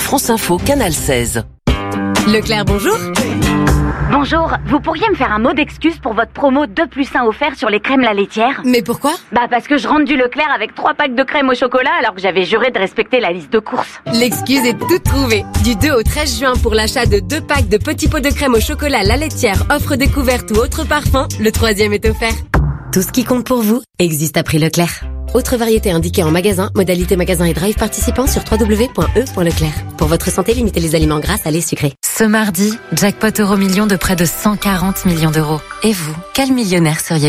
France Info, Canal 16. Leclerc, bonjour. Bonjour, vous pourriez me faire un mot d'excuse pour votre promo 2+1 offert sur les crèmes La Laitière ? Mais pourquoi ? Parce que je rentre du Leclerc avec 3 packs de crème au chocolat alors que j'avais juré de respecter la liste de courses. L'excuse est toute trouvée. Du 2 au 13 juin pour l'achat de 2 packs de petits pots de crème au chocolat La Laitière, offre découverte ou autre parfum, le 3e est offert. Tout ce qui compte pour vous existe à prix Leclerc. Autre variété indiquée en magasin, modalité magasin et drive participant sur www.e.leclerc. Pour votre santé, limitez les aliments gras, salés, sucrés. Ce mardi, jackpot Euromillions de près de 140 millions d'euros. Et vous, quel millionnaire seriez-vous ?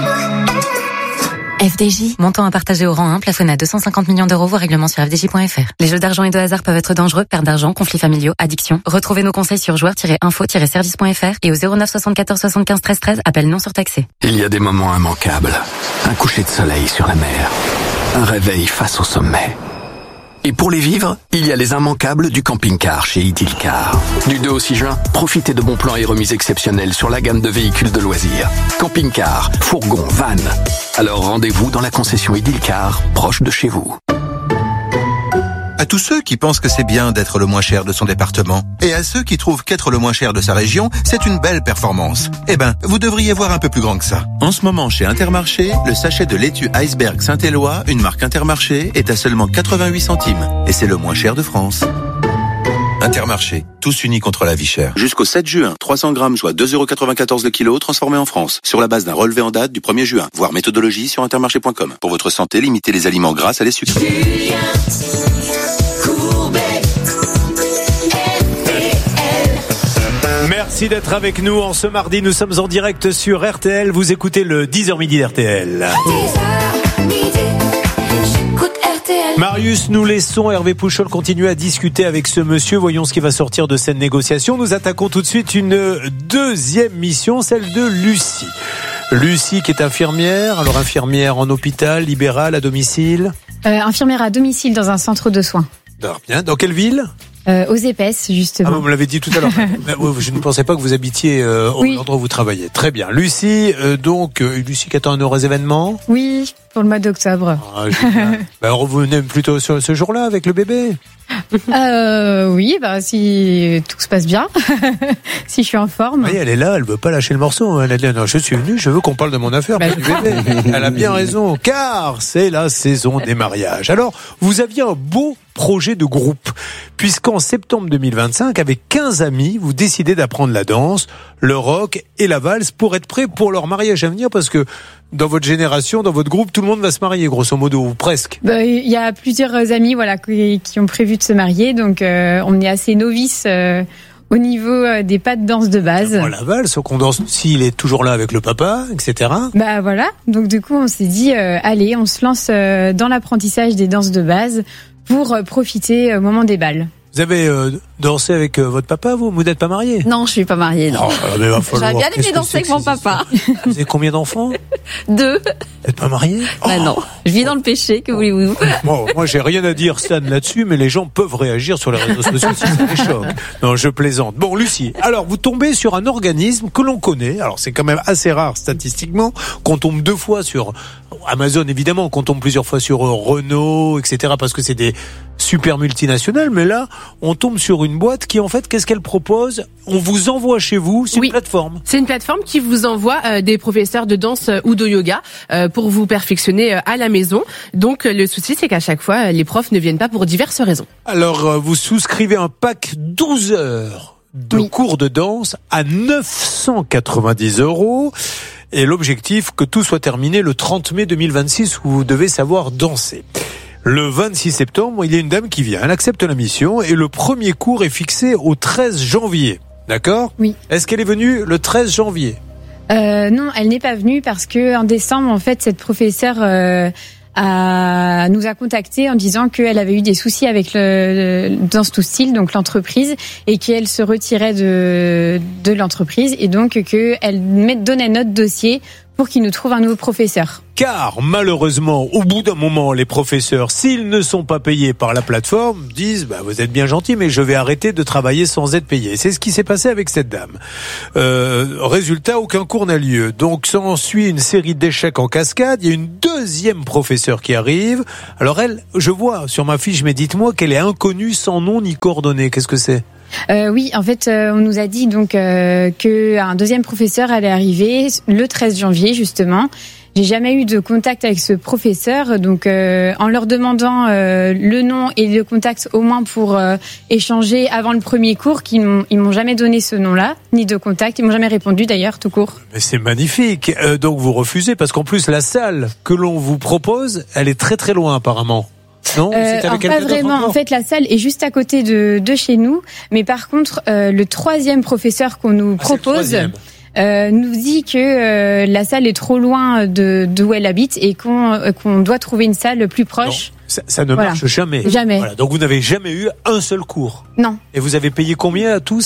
FDJ, montant à partager au rang 1, plafonné à 250 millions d'euros, vos règlements sur fdj.fr. Les jeux d'argent et de hasard peuvent être dangereux, perte d'argent, conflits familiaux, addiction. Retrouvez nos conseils sur joueurs-info-service.fr et au 09 74 75 13 13, appel non surtaxé. Il y a des moments immanquables. Un coucher de soleil sur la mer. Un réveil face au sommet. Et pour les vivre, il y a les immanquables du camping-car chez Idylcar. Du 2 au 6 juin, profitez de bons plans et remises exceptionnelles sur la gamme de véhicules de loisirs. Camping-car, fourgon, van. Alors rendez-vous dans la concession Idylcar, proche de chez vous. À tous ceux qui pensent que c'est bien d'être le moins cher de son département, et à ceux qui trouvent qu'être le moins cher de sa région, c'est une belle performance. Vous devriez voir un peu plus grand que ça. En ce moment, chez Intermarché, le sachet de laitue Iceberg Saint-Éloi, une marque Intermarché, est à seulement 88 centimes. Et c'est le moins cher de France. Intermarché, tous unis contre la vie chère. Jusqu'au 7 juin, 300 grammes soit 2,94€ le kilo, transformé en France. Sur la base d'un relevé en date du 1er juin. Voir méthodologie sur intermarché.com. Pour votre santé, limitez les aliments gras, salés, sucrés. Merci d'être avec nous en ce mardi. Nous sommes en direct sur RTL. Vous écoutez le 10h midi d'RTL. Marius, nous laissons Hervé Pouchol continuer à discuter avec ce monsieur. Voyons ce qui va sortir de cette négociation. Nous attaquons tout de suite une deuxième mission, celle de Lucie. Lucie qui est infirmière. Alors infirmière en hôpital, libéral, à domicile. Infirmière à domicile dans un centre de soins. Bien. Dans quelle ville ? Aux épaisses, justement. Vous me l'avez dit tout à l'heure. Je ne pensais pas que vous habitiez au endroit où vous travaillez. Très bien. Lucie, Lucie qui attend un heureux événement. Oui, pour le mois d'octobre. Vous venez plutôt sur ce jour-là avec le bébé. Oui, si tout se passe bien, si je suis en forme. Oui, elle est là, elle veut pas lâcher le morceau. Elle a dit non, je suis venue, je veux qu'on parle de mon affaire, pas du bébé. Elle a bien raison, car c'est la saison des mariages. Alors, vous aviez un beau projet de groupe, puisqu'en septembre 2025, avec 15 amis, vous décidez d'apprendre la danse, le rock et la valse pour être prêt pour leur mariage à venir, parce que dans votre génération, dans votre groupe, tout le monde va se marier, grosso modo, ou presque. Il y a plusieurs amis qui ont prévu de se marier, donc on est assez novices au niveau des pas de danse de base. La valse, qu'on danse, s'il est toujours là avec le papa, etc. Donc du coup on s'est dit, allez, on se lance dans l'apprentissage des danses de base pour profiter au moment des bals. Vous avez dansé avec votre papa, vous n'êtes pas marié ? Non, je suis pas mariée, non. J'aurais bien aimé danser avec mon papa. Vous avez combien d'enfants ? 2. Vous n'êtes pas marié ? Non, je vis dans le péché, que voulez-vous ? Moi, j'ai rien à dire, Stan, là-dessus, mais les gens peuvent réagir sur les réseaux sociaux si ça les choque. Non, je plaisante. Bon, Lucie, alors vous tombez sur un organisme que l'on connaît. Alors, c'est quand même assez rare statistiquement qu'on tombe 2 fois sur Amazon, évidemment, qu'on tombe plusieurs fois sur Renault, etc., parce que c'est des super multinationales, mais là, on tombe sur une boîte qui, en fait, qu'est-ce qu'elle propose ? On vous envoie chez vous, c'est une plateforme. C'est une plateforme qui vous envoie des professeurs de danse ou de yoga pour vous perfectionner à la maison. Donc, le souci, c'est qu'à chaque fois, les profs ne viennent pas pour diverses raisons. Alors, vous souscrivez un pack 12 heures de cours de danse à 990 €. Et l'objectif, que tout soit terminé le 30 mai 2026, où vous devez savoir danser. Le 26 septembre, il y a une dame qui vient, elle accepte la mission et le premier cours est fixé au 13 janvier. D'accord ? Oui. Est-ce qu'elle est venue le 13 janvier ? Non, elle n'est pas venue parce que en décembre, en fait, cette professeure nous a contacté en disant qu'elle avait eu des soucis avec le Danse to Style, donc l'entreprise, et qu'elle se retirait de l'entreprise et donc qu'elle donnait notre dossier pour qu'ils nous trouvent un nouveau professeur. Car malheureusement, au bout d'un moment, les professeurs, s'ils ne sont pas payés par la plateforme, disent vous êtes bien gentil, mais je vais arrêter de travailler sans être payé. C'est ce qui s'est passé avec cette dame. Résultat, aucun cours n'a lieu. Donc s'ensuit une série d'échecs en cascade. Il y a une deuxième professeure qui arrive. Alors elle, je vois sur ma fiche, mais dites-moi qu'elle est inconnue, sans nom ni coordonnées. Qu'est-ce que c'est ? Oui, en fait, on nous a dit donc qu'un deuxième professeur allait arriver le 13 janvier, justement. J'ai jamais eu de contact avec ce professeur, donc en leur demandant le nom et le contact au moins pour échanger avant le premier cours, ils m'ont jamais donné ce nom-là, ni de contact. Ils m'ont jamais répondu d'ailleurs, tout court. Mais c'est magnifique. Donc vous refusez parce qu'en plus la salle que l'on vous propose, elle est très très loin apparemment. Non, pas vraiment. En fait, la salle est juste à côté de chez nous, mais par contre, le troisième professeur qu'on nous propose nous dit que la salle est trop loin d'où elle habite et qu'on doit trouver une salle plus proche. Non, ça ne marche jamais. Jamais. Voilà, donc vous n'avez jamais eu un seul cours. Non. Et vous avez payé combien à tous ?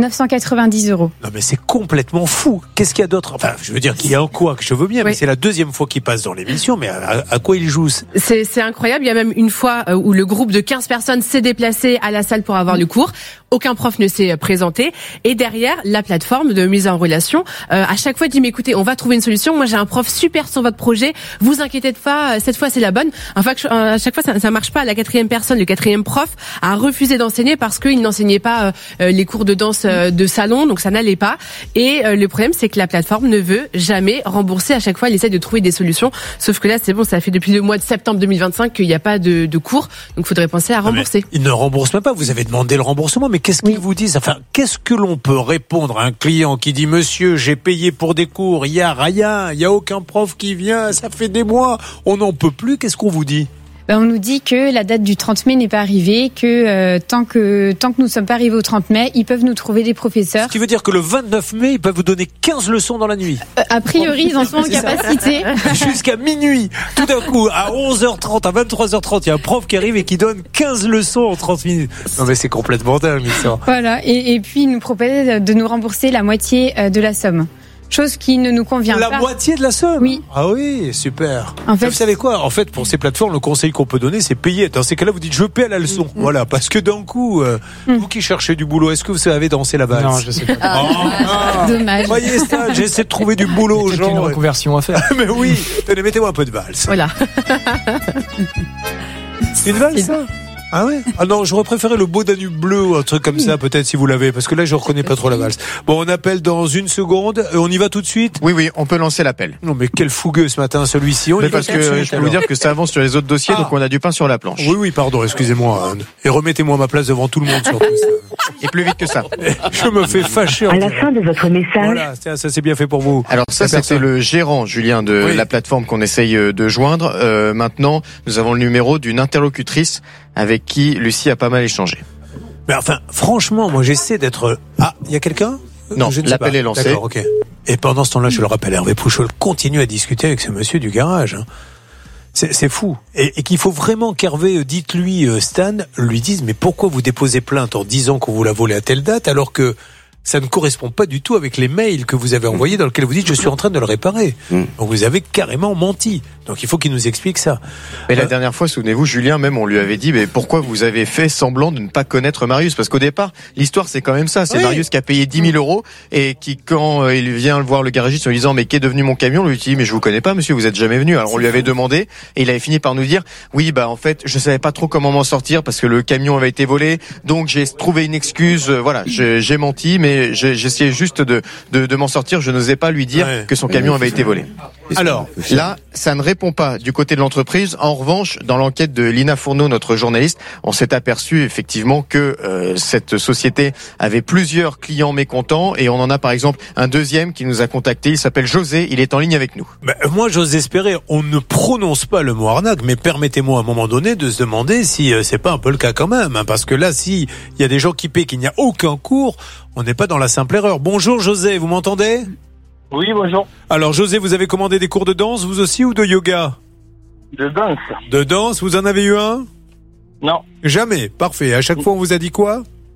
990 €. Non mais c'est complètement fou. Qu'est-ce qu'il y a d'autre ? Enfin, je veux dire qu'il y a un quoi que je veux bien, mais c'est la deuxième fois qu'il passe dans l'émission, mais à quoi il joue ? C'est incroyable. Il y a même une fois où le groupe de 15 personnes s'est déplacé à la salle pour avoir le cours. Aucun prof ne s'est présenté. Et derrière, la plateforme de mise en relation, à chaque fois dit, mais écoutez, on va trouver une solution. Moi, j'ai un prof super sur votre projet. Vous inquiétez pas, cette fois, c'est la bonne. Enfin, à chaque fois, ça marche pas. La quatrième personne, le quatrième prof a refusé d'enseigner parce qu'il n'enseignait pas les cours de danse de salon, donc ça n'allait pas. Et le problème, c'est que la plateforme ne veut jamais rembourser. À chaque fois, elle essaie de trouver des solutions. Sauf que là, c'est bon, ça fait depuis le mois de septembre 2025 qu'il n'y a pas de cours. Donc, il faudrait penser à rembourser. Il ne rembourse même pas. Vous avez demandé le remboursement, mais qu'est-ce qu'ils vous disent ? Enfin, qu'est-ce que l'on peut répondre à un client qui dit « Monsieur, j'ai payé pour des cours, il y a rien, il y a aucun prof qui vient, ça fait des mois, on n'en peut plus », qu'est-ce qu'on vous dit ? On nous dit que la date du 30 mai n'est pas arrivée, que tant que nous ne sommes pas arrivés au 30 mai, ils peuvent nous trouver des professeurs. Ce qui veut dire que le 29 mai, ils peuvent vous donner 15 leçons dans la nuit. A priori, ils en sont en capacité. Jusqu'à minuit. Tout d'un coup, à 11h30, à 23h30, il y a un prof qui arrive et qui donne 15 leçons en 30 minutes. Non mais c'est complètement dingue ça. Voilà, et puis ils nous proposent de nous rembourser la moitié de la somme. Chose qui ne nous convient pas. La moitié de la somme ? Oui. Ah oui, super. En fait, vous savez quoi ? En fait, pour ces plateformes, le conseil qu'on peut donner, c'est payer. Dans ces cas-là, vous dites je paie à la leçon. Voilà, parce que d'un coup, vous qui cherchez du boulot, est-ce que vous savez danser la valse ? Non, je sais pas. Dommage. Voyez ça, j'essaie de trouver du boulot aux gens. Une reconversion à faire. Mais oui, tenez, mettez-moi un peu de valse. Voilà. C'est une valse, ça ? Ah ouais ? Ah non, j'aurais préféré le beau Danube bleu ou un truc comme ça, peut-être, si vous l'avez, parce que là, je reconnais pas trop la valse. Bon, on appelle dans une seconde. On y va tout de suite ? Oui, on peut lancer l'appel. Non, mais quel fougueux ce matin, celui-ci. Mais parce que je peux vous dire que ça avance sur les autres dossiers, donc on a du pain sur la planche. Oui, pardon, excusez-moi. Et remettez-moi ma place devant tout le monde, surtout. Et plus vite que ça. Je me fais fâcher. À la fin de votre message. Voilà, ça c'est bien fait pour vous. Alors ça, c'était le gérant, Julien, de la plateforme qu'on essaye de joindre. Maintenant, nous avons le numéro d'une interlocutrice avec qui Lucie a pas mal échangé. Mais enfin, franchement, moi j'essaie d'être... Ah, il y a quelqu'un ? Non, l'appel est lancé. D'accord, ok. Et pendant ce temps-là, je le rappelle, Hervé Pouchol continue à discuter avec ce monsieur du garage. C'est fou. Et qu'il faut vraiment qu'Hervé, dites-lui, Stan, lui dise, mais pourquoi vous déposez plainte en disant qu'on vous l'a volé à telle date alors que ça ne correspond pas du tout avec les mails que vous avez envoyés dans lesquels vous dites je suis en train de le réparer. Donc vous avez carrément menti. Donc il faut qu'il nous explique ça. Mais la dernière fois, souvenez-vous, Julien, même on lui avait dit mais pourquoi vous avez fait semblant de ne pas connaître Marius ? Parce qu'au départ, l'histoire c'est quand même ça. C'est Marius qui a payé 10 000 € et qui, quand il vient voir le garagiste en lui disant mais qu'est devenu mon camion, lui dit mais je vous connais pas monsieur, vous êtes jamais venu. Alors on lui avait demandé et il avait fini par nous dire oui en fait je savais pas trop comment m'en sortir parce que le camion avait été volé, donc j'ai trouvé une excuse. Voilà, j'ai menti mais j'essayais juste de m'en sortir. Je n'osais pas lui dire que son camion avait été volé. Alors là, ça ne répond pas du côté de l'entreprise. En revanche, dans l'enquête de Lina Fourneau, notre journaliste, on s'est aperçu effectivement que cette société avait plusieurs clients mécontents et on en a par exemple un deuxième qui nous a contacté. Il s'appelle José, il est en ligne avec nous. Moi, j'ose espérer, on ne prononce pas le mot arnaque, mais permettez-moi à un moment donné de se demander si c'est pas un peu le cas quand même, hein, parce que là, si il y a des gens qui paient qu'il n'y a aucun cours, on n'est pas dans la simple erreur. Bonjour José, vous m'entendez ? Oui, bonjour. Alors José, vous avez commandé des cours de danse, vous aussi, ou de yoga ? De danse. De danse, vous en avez eu un ? Non. Jamais, parfait. À chaque fois, on vous a dit quoi ?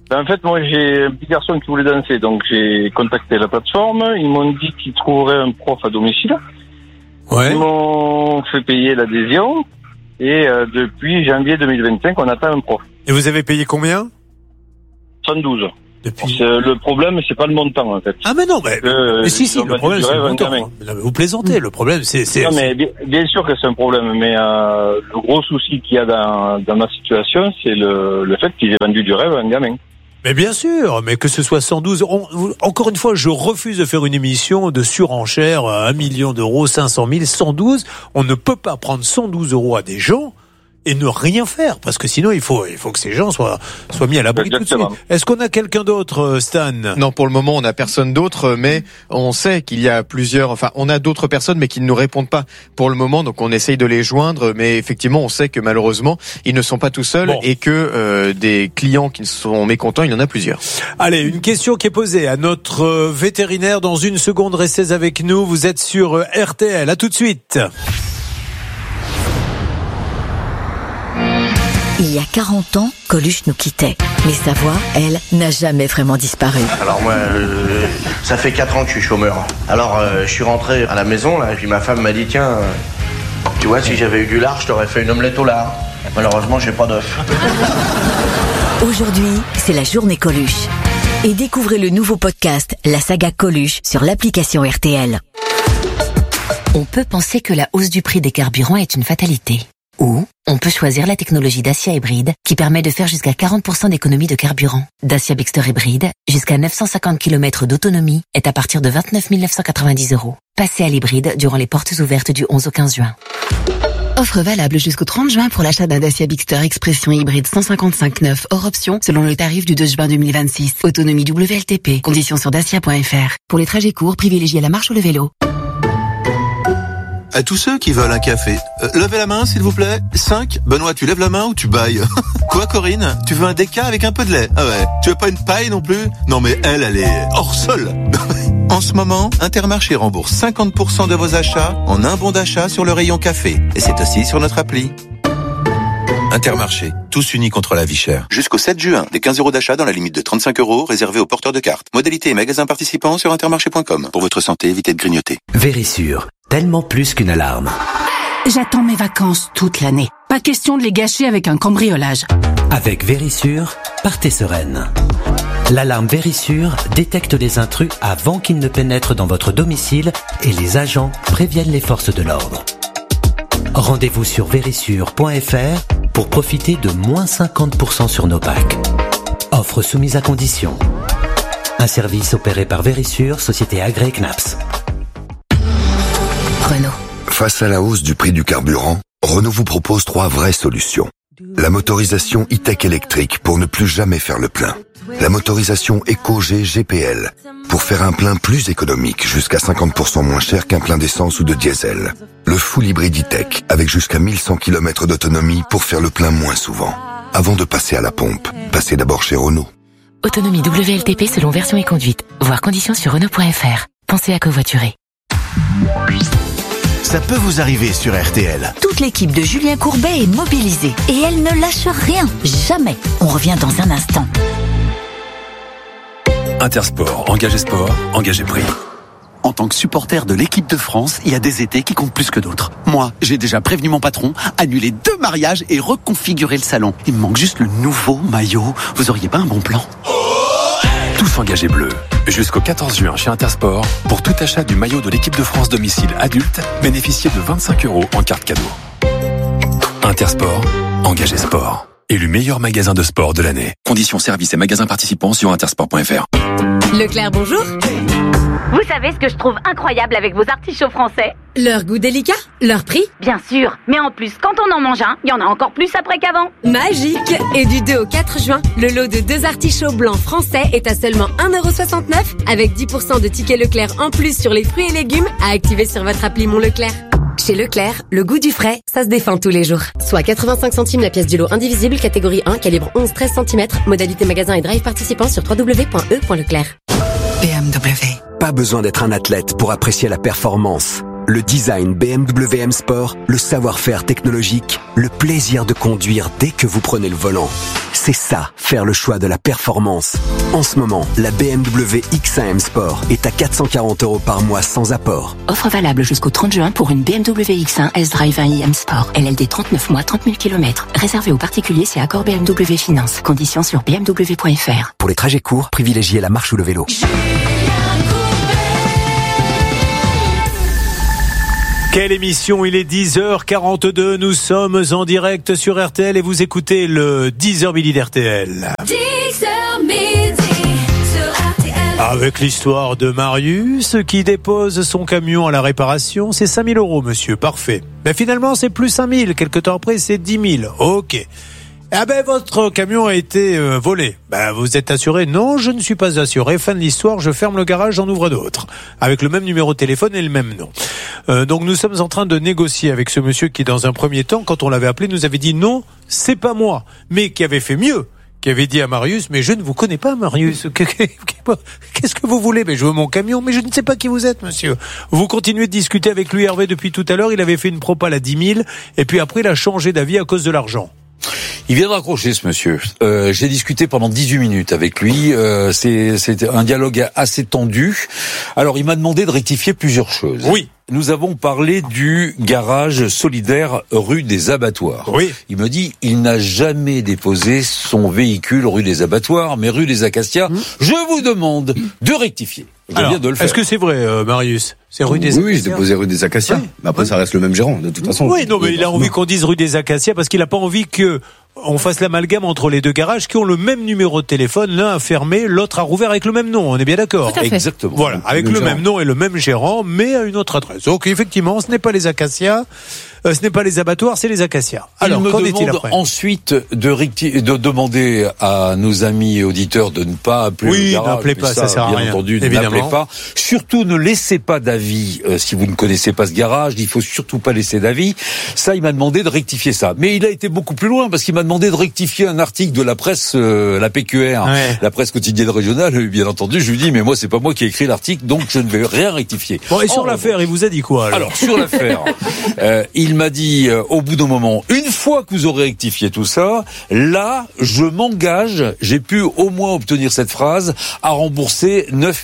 En fait, moi, j'ai un petit garçon qui voulait danser, donc j'ai contacté la plateforme. Ils m'ont dit qu'ils trouveraient un prof à domicile. Ouais. Ils m'ont fait payer l'adhésion. Et depuis janvier 2025, on attend un prof. Et vous avez payé combien? 112. Depuis... Le problème, c'est pas le montant, en fait. Ah, mais non, mais si, le problème, c'est le montant. Non, mais vous plaisantez, le problème, c'est... Non, mais bien sûr que c'est un problème, mais le gros souci qu'il y a dans ma situation, c'est le fait que j'ai vendu du rêve à un gamin. Mais bien sûr, mais que ce soit 112... encore une fois, je refuse de faire une émission de surenchère à 1 million d'euros, 500 000, 112. On ne peut pas prendre 112 euros à des gens et ne rien faire, parce que sinon il faut que ces gens soient mis à l'abri tout de suite. Est-ce qu'on a quelqu'un d'autre, Stan? Non, pour le moment on n'a personne d'autre, mais on sait qu'il y a on a d'autres personnes mais qui ne nous répondent pas pour le moment, donc on essaye de les joindre, mais effectivement on sait que malheureusement ils ne sont pas tout seuls et que des clients qui sont mécontents, il y en a plusieurs. Allez, une question qui est posée à notre vétérinaire dans une seconde, restez avec nous, vous êtes sur RTL, à tout de suite. Il y a 40 ans, Coluche nous quittait. Mais sa voix, elle, n'a jamais vraiment disparu. Alors moi, ça fait 4 ans que je suis chômeur. Alors je suis rentré à la maison, là, et puis ma femme m'a dit, tiens, tu vois, si j'avais eu du lard, je t'aurais fait une omelette au lard. Malheureusement, j'ai pas d'œuf. Aujourd'hui, c'est la journée Coluche. Et découvrez le nouveau podcast, la saga Coluche, sur l'application RTL. On peut penser que la hausse du prix des carburants est une fatalité. Ou on peut choisir la technologie Dacia hybride qui permet de faire jusqu'à 40% d'économie de carburant. Dacia Bigster hybride, jusqu'à 950 km d'autonomie, est à partir de 29 990 €. Passez à l'hybride durant les portes ouvertes du 11 au 15 juin. Offre valable jusqu'au 30 juin pour l'achat d'un Dacia Bigster Expression hybride 155/9 hors option selon le tarif du 2 juin 2026. Autonomie WLTP. Conditions sur dacia.fr. Pour les trajets courts, privilégiez la marche ou le vélo. À tous ceux qui veulent un café, levez la main s'il vous plaît. 5. Benoît, tu lèves la main ou tu bailles? Quoi Corinne? Tu veux un déca avec un peu de lait? Ah ouais. Tu veux pas une paille non plus? Non mais elle est hors sol. En ce moment, Intermarché rembourse 50% de vos achats en un bon d'achat sur le rayon café. Et c'est aussi sur notre appli. Intermarché, tous unis contre la vie chère. Jusqu'au 7 juin, des 15 € d'achat dans la limite de 35 € réservés aux porteurs de cartes. Modalité et magasins participants sur intermarché.com. Pour votre santé, évitez de grignoter. Vérissure, tellement plus qu'une alarme. J'attends mes vacances toute l'année. Pas question de les gâcher avec un cambriolage. Avec Vérissure, partez sereine. L'alarme Vérissure détecte les intrus avant qu'ils ne pénètrent dans votre domicile et les agents préviennent les forces de l'ordre. Rendez-vous sur vérissure.fr pour profiter de moins 50% sur nos packs. Offre soumise à condition. Un service opéré par Vérissure, société agréée CNAPS. Renault. Face à la hausse du prix du carburant, Renault vous propose 3 vraies solutions. La motorisation e-tech électrique pour ne plus jamais faire le plein. La motorisation EcoG GPL pour faire un plein plus économique, jusqu'à 50% moins cher qu'un plein d'essence ou de diesel. Le full hybride e-tech avec jusqu'à 1100 km d'autonomie pour faire le plein moins souvent. Avant de passer à la pompe, passez d'abord chez Renault. Autonomie WLTP selon version et conduite. Voir conditions sur Renault.fr. Pensez à covoiturer. Ça peut vous arriver sur RTL. Toute l'équipe de Julien Courbet est mobilisée. Et elle ne lâche rien. Jamais. On revient dans un instant. Intersport, engagé sport, engagé prix. En tant que supporter de l'équipe de France, il y a des étés qui comptent plus que d'autres. Moi, j'ai déjà prévenu mon patron, annulé 2 mariages et reconfiguré le salon. Il me manque juste le nouveau maillot. Vous auriez pas un bon plan? Tous engagés bleus. Jusqu'au 14 juin chez Intersport, pour tout achat du maillot de l'équipe de France domicile adulte, bénéficiez de 25 € en carte cadeau. Intersport, engagé sport. Élu meilleur magasin de sport de l'année. Conditions services et magasins participants sur intersport.fr. Leclerc, bonjour. Vous savez ce que je trouve incroyable avec vos artichauts français? Leur goût délicat, leur prix. Bien sûr, mais en plus, quand on en mange un, il y en a encore plus après qu'avant. Magique. Et du 2 au 4 juin, le lot de 2 artichauts blancs français est à seulement 1,69 € avec 10% de tickets Leclerc en plus sur les fruits et légumes à activer sur votre appli Mon Leclerc. Chez Leclerc, le goût du frais, ça se défend tous les jours. Soit 85 centimes la pièce du lot indivisible, catégorie 1, calibre 11-13 cm, modalité magasin et drive participant sur www.e.leclerc. BMW. Pas besoin d'être un athlète pour apprécier la performance, Le design BMW M Sport, le savoir-faire technologique, le plaisir de conduire dès que vous prenez le volant. C'est ça, faire le choix de la performance. En ce moment, la BMW X1 M Sport est à 440 € par mois sans apport. Offre valable jusqu'au 30 juin pour une BMW X1 S-Drive 1i M Sport. LLD 39 mois, 30 000 km. Réservé aux particuliers, c'est accord BMW Finance. Conditions sur bmw.fr. Pour les trajets courts, privilégiez la marche ou le vélo. Quelle émission, il est 10h42, nous sommes en direct sur RTL et vous écoutez le 10h midi d'RTL. 10h midi sur RTL. Avec l'histoire de Marius qui dépose son camion à la réparation, c'est 5 000 €, monsieur, parfait. Mais finalement, c'est plus 5 000, quelques temps après, c'est 10 000, ok. Ah ben, votre camion a été volé. Ben, vous êtes assuré? Non, je ne suis pas assuré. Fin de l'histoire, je ferme le garage, j'en ouvre d'autres. Avec le même numéro de téléphone et le même nom. Donc nous sommes en train de négocier avec ce monsieur qui, dans un premier temps, quand on l'avait appelé, nous avait dit non, c'est pas moi. Mais qui avait fait mieux. Qui avait dit à Marius, mais je ne vous connais pas, Marius. Qu'est-ce que vous voulez? Mais je veux mon camion, mais je ne sais pas qui vous êtes, monsieur. Vous continuez de discuter avec lui, Hervé, depuis tout à l'heure. Il avait fait une propale à 10 000, et puis après, il a changé d'avis à cause de l'argent. Il vient de raccrocher, ce monsieur. J'ai discuté pendant 18 minutes avec lui. C'était un dialogue assez tendu. Alors, il m'a demandé de rectifier plusieurs choses. Oui. Nous avons parlé du garage solidaire rue des Abattoirs. Oui. Il me dit, il n'a jamais déposé son véhicule rue des Abattoirs, mais rue des Acacias. Je vous demande de rectifier. Alors, est-ce que c'est vrai, Marius? C'est rue des Acacias? Oui, j'ai déposé rue des Acacias. Oui. Mais après, ça reste le même gérant, de toute façon. Oui, non, mais il a envie qu'on dise rue des Acacias parce qu'il n'a pas envie que on fasse l'amalgame entre les deux garages qui ont le même numéro de téléphone, l'un a fermé, l'autre a rouvert avec le même nom. On est bien d'accord? Exactement. Voilà, avec le même nom et le même gérant, mais à une autre adresse. Donc, effectivement, ce n'est pas les Acacias. Ce n'est pas les abattoirs, c'est les Acacias. Alors, qu'en est-il après? Ensuite de demander à nos amis auditeurs de ne pas appeler le garage. N'appelez pas, ça sert à rien. Entendu, n'appelez pas. Surtout, ne laissez pas d'avis si vous ne connaissez pas ce garage. Il faut surtout pas laisser d'avis. Ça, il m'a demandé de rectifier ça. Mais il a été beaucoup plus loin parce qu'il m'a demandé de rectifier un article de la presse, la PQR, la presse quotidienne régionale. Bien entendu, je lui dis, mais moi, c'est pas moi qui ai écrit l'article, donc je ne vais rien rectifier. Bon, et sur l'affaire, il vous a dit quoi alors sur l'affaire, il m'a dit au bout d'un moment, une fois que vous aurez rectifié tout ça, là, je m'engage, j'ai pu au moins obtenir cette phrase, à rembourser 9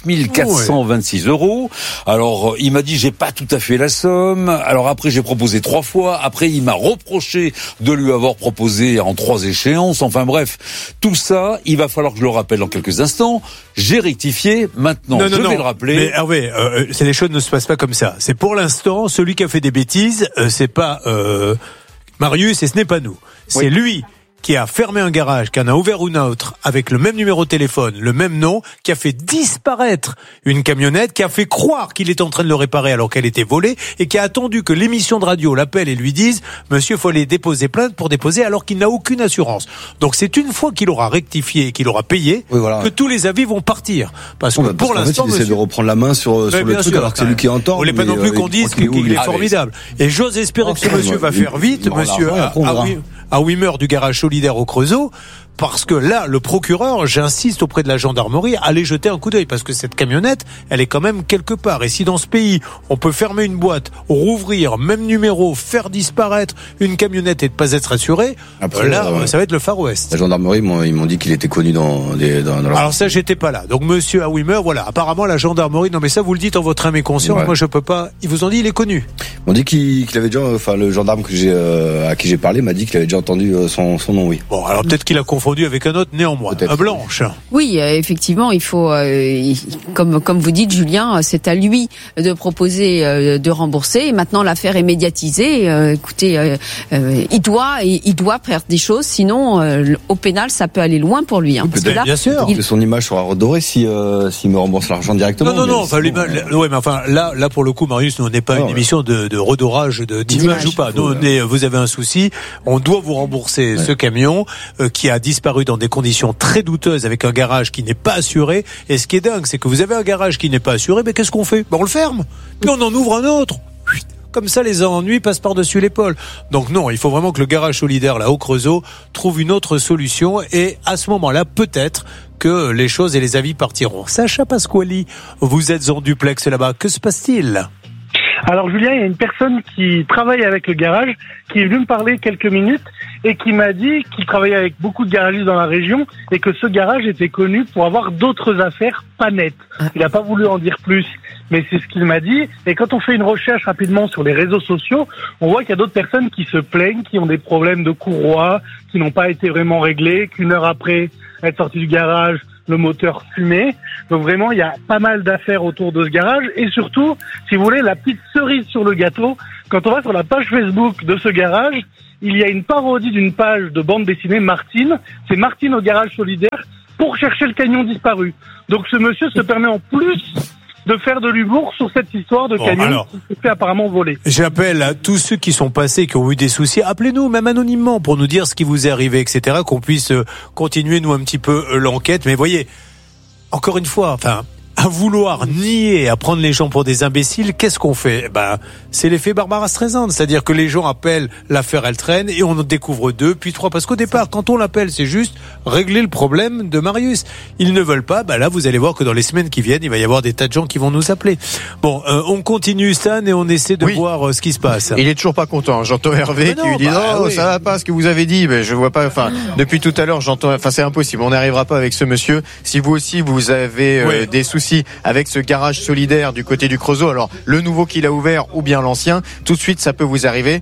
426 €. Alors, il m'a dit, j'ai pas tout à fait la somme. Alors après, j'ai proposé 3 fois. Après, il m'a reproché de lui avoir proposé en 3 échéances. Enfin bref, tout ça, il va falloir que je le rappelle dans quelques instants. J'ai rectifié. Maintenant, je vais le rappeler. Mais Hervé, les choses ne se passent pas comme ça. C'est pour l'instant, celui qui a fait des bêtises, c'est pas Marius et ce n'est pas nous. C'est lui qui a fermé un garage, qui en a ouvert une autre, avec le même numéro de téléphone, le même nom, qui a fait disparaître une camionnette, qui a fait croire qu'il était en train de le réparer alors qu'elle était volée, et qui a attendu que l'émission de radio l'appelle et lui dise « Monsieur, faut aller déposer plainte pour déposer » alors qu'il n'a aucune assurance. Donc c'est une fois qu'il aura rectifié et qu'il aura payé que tous les avis vont partir. Parce que pour l'instant, il essaie de reprendre la main sur le truc sûr, alors que c'est lui qui est en tort. Vous voulez pas non plus qu'on dise qu'il est formidable. Et j'ose espérer que ce monsieur va faire vite, monsieur à Wimmer du garage solidaire au Creusot, parce que là, le procureur, j'insiste auprès de la gendarmerie, allez jeter un coup d'œil, parce que cette camionnette, elle est quand même quelque part. Et si dans ce pays, on peut fermer une boîte, rouvrir, même numéro, faire disparaître une camionnette et ne pas être assuré, après, ça va être le Far West. La gendarmerie, ils m'ont dit qu'il était connu dans Alors ça, j'étais pas là. Donc monsieur Awimer, voilà, apparemment la gendarmerie, non mais ça vous le dites en votre âme et conscience, moi je peux pas. Ils vous ont dit il est connu. On dit qu'il avait déjà, enfin le gendarme à qui j'ai parlé m'a dit qu'il avait déjà entendu son nom, oui. Bon, alors peut-être qu'il a confondu avec un autre néanmoins. Blanche. Oui, effectivement, il faut, comme vous dites, Julien, c'est à lui de proposer de rembourser. Et maintenant, l'affaire est médiatisée. Écoutez, il doit faire des choses, sinon au pénal, ça peut aller loin pour lui. Parce que là, bien sûr. Son image sera redorée s'il me rembourse l'argent directement. Non. Enfin, mais enfin, là pour le coup, Marius, nous on n'est pas une émission de redorage d'image ou pas. Nous, vous avez un souci, on doit vous rembourser ce camion qui a disparu dans des conditions très douteuses avec un garage qui n'est pas assuré. Et ce qui est dingue, c'est que vous avez un garage qui n'est pas assuré, mais qu'est-ce qu'on fait? On le ferme, puis on en ouvre un autre. Comme ça, les ennuis passent par-dessus l'épaule. Donc non, il faut vraiment que le garage solidaire, là, au Creusot, trouve une autre solution. Et à ce moment-là, peut-être que les choses et les avis partiront. Sacha Pasquali, vous êtes en duplex là-bas. Que se passe-t-il? Alors Julien, il y a une personne qui travaille avec le garage, qui est venue me parler quelques minutes et qui m'a dit qu'il travaillait avec beaucoup de garagistes dans la région et que ce garage était connu pour avoir d'autres affaires pas nettes. Il n'a pas voulu en dire plus, mais c'est ce qu'il m'a dit. Et quand on fait une recherche rapidement sur les réseaux sociaux, on voit qu'il y a d'autres personnes qui se plaignent, qui ont des problèmes de courroie, qui n'ont pas été vraiment réglés, qu'une heure après être sorti du garage, le moteur fumait. Donc vraiment, il y a pas mal d'affaires autour de ce garage. Et surtout, si vous voulez, la petite cerise sur le gâteau, quand on va sur la page Facebook de ce garage, il y a une parodie d'une page de bande dessinée Martine. C'est Martine au garage solidaire pour chercher le camion disparu. Donc ce monsieur se permet en plus de faire de l'humour sur cette histoire de camion qui se fait apparemment voler. J'appelle à tous ceux qui sont passés, qui ont eu des soucis, appelez-nous, même anonymement, pour nous dire ce qui vous est arrivé, etc., qu'on puisse continuer, nous, un petit peu l'enquête. Mais voyez, encore une fois, à vouloir nier, à prendre les gens pour des imbéciles, qu'est-ce qu'on fait ? C'est l'effet Barbara Streisand, c'est-à-dire que les gens appellent, l'affaire elle traîne, et on en découvre 2, puis 3, parce qu'au départ, quand on l'appelle, c'est juste régler le problème de Marius. Ils ne veulent pas, là vous allez voir que dans les semaines qui viennent, il va y avoir des tas de gens qui vont nous appeler. Bon, on continue Stan, et on essaie de voir ce qui se passe. Il est toujours pas content, j'entends Hervé qui lui dit ça va pas ce que vous avez dit, mais je vois pas, depuis tout à l'heure c'est impossible, on n'arrivera pas avec ce monsieur. Si vous aussi vous avez des soucis avec ce garage solidaire du côté du Creusot, alors le nouveau qu'il a ouvert ou bien l'ancien, tout de suite ça peut vous arriver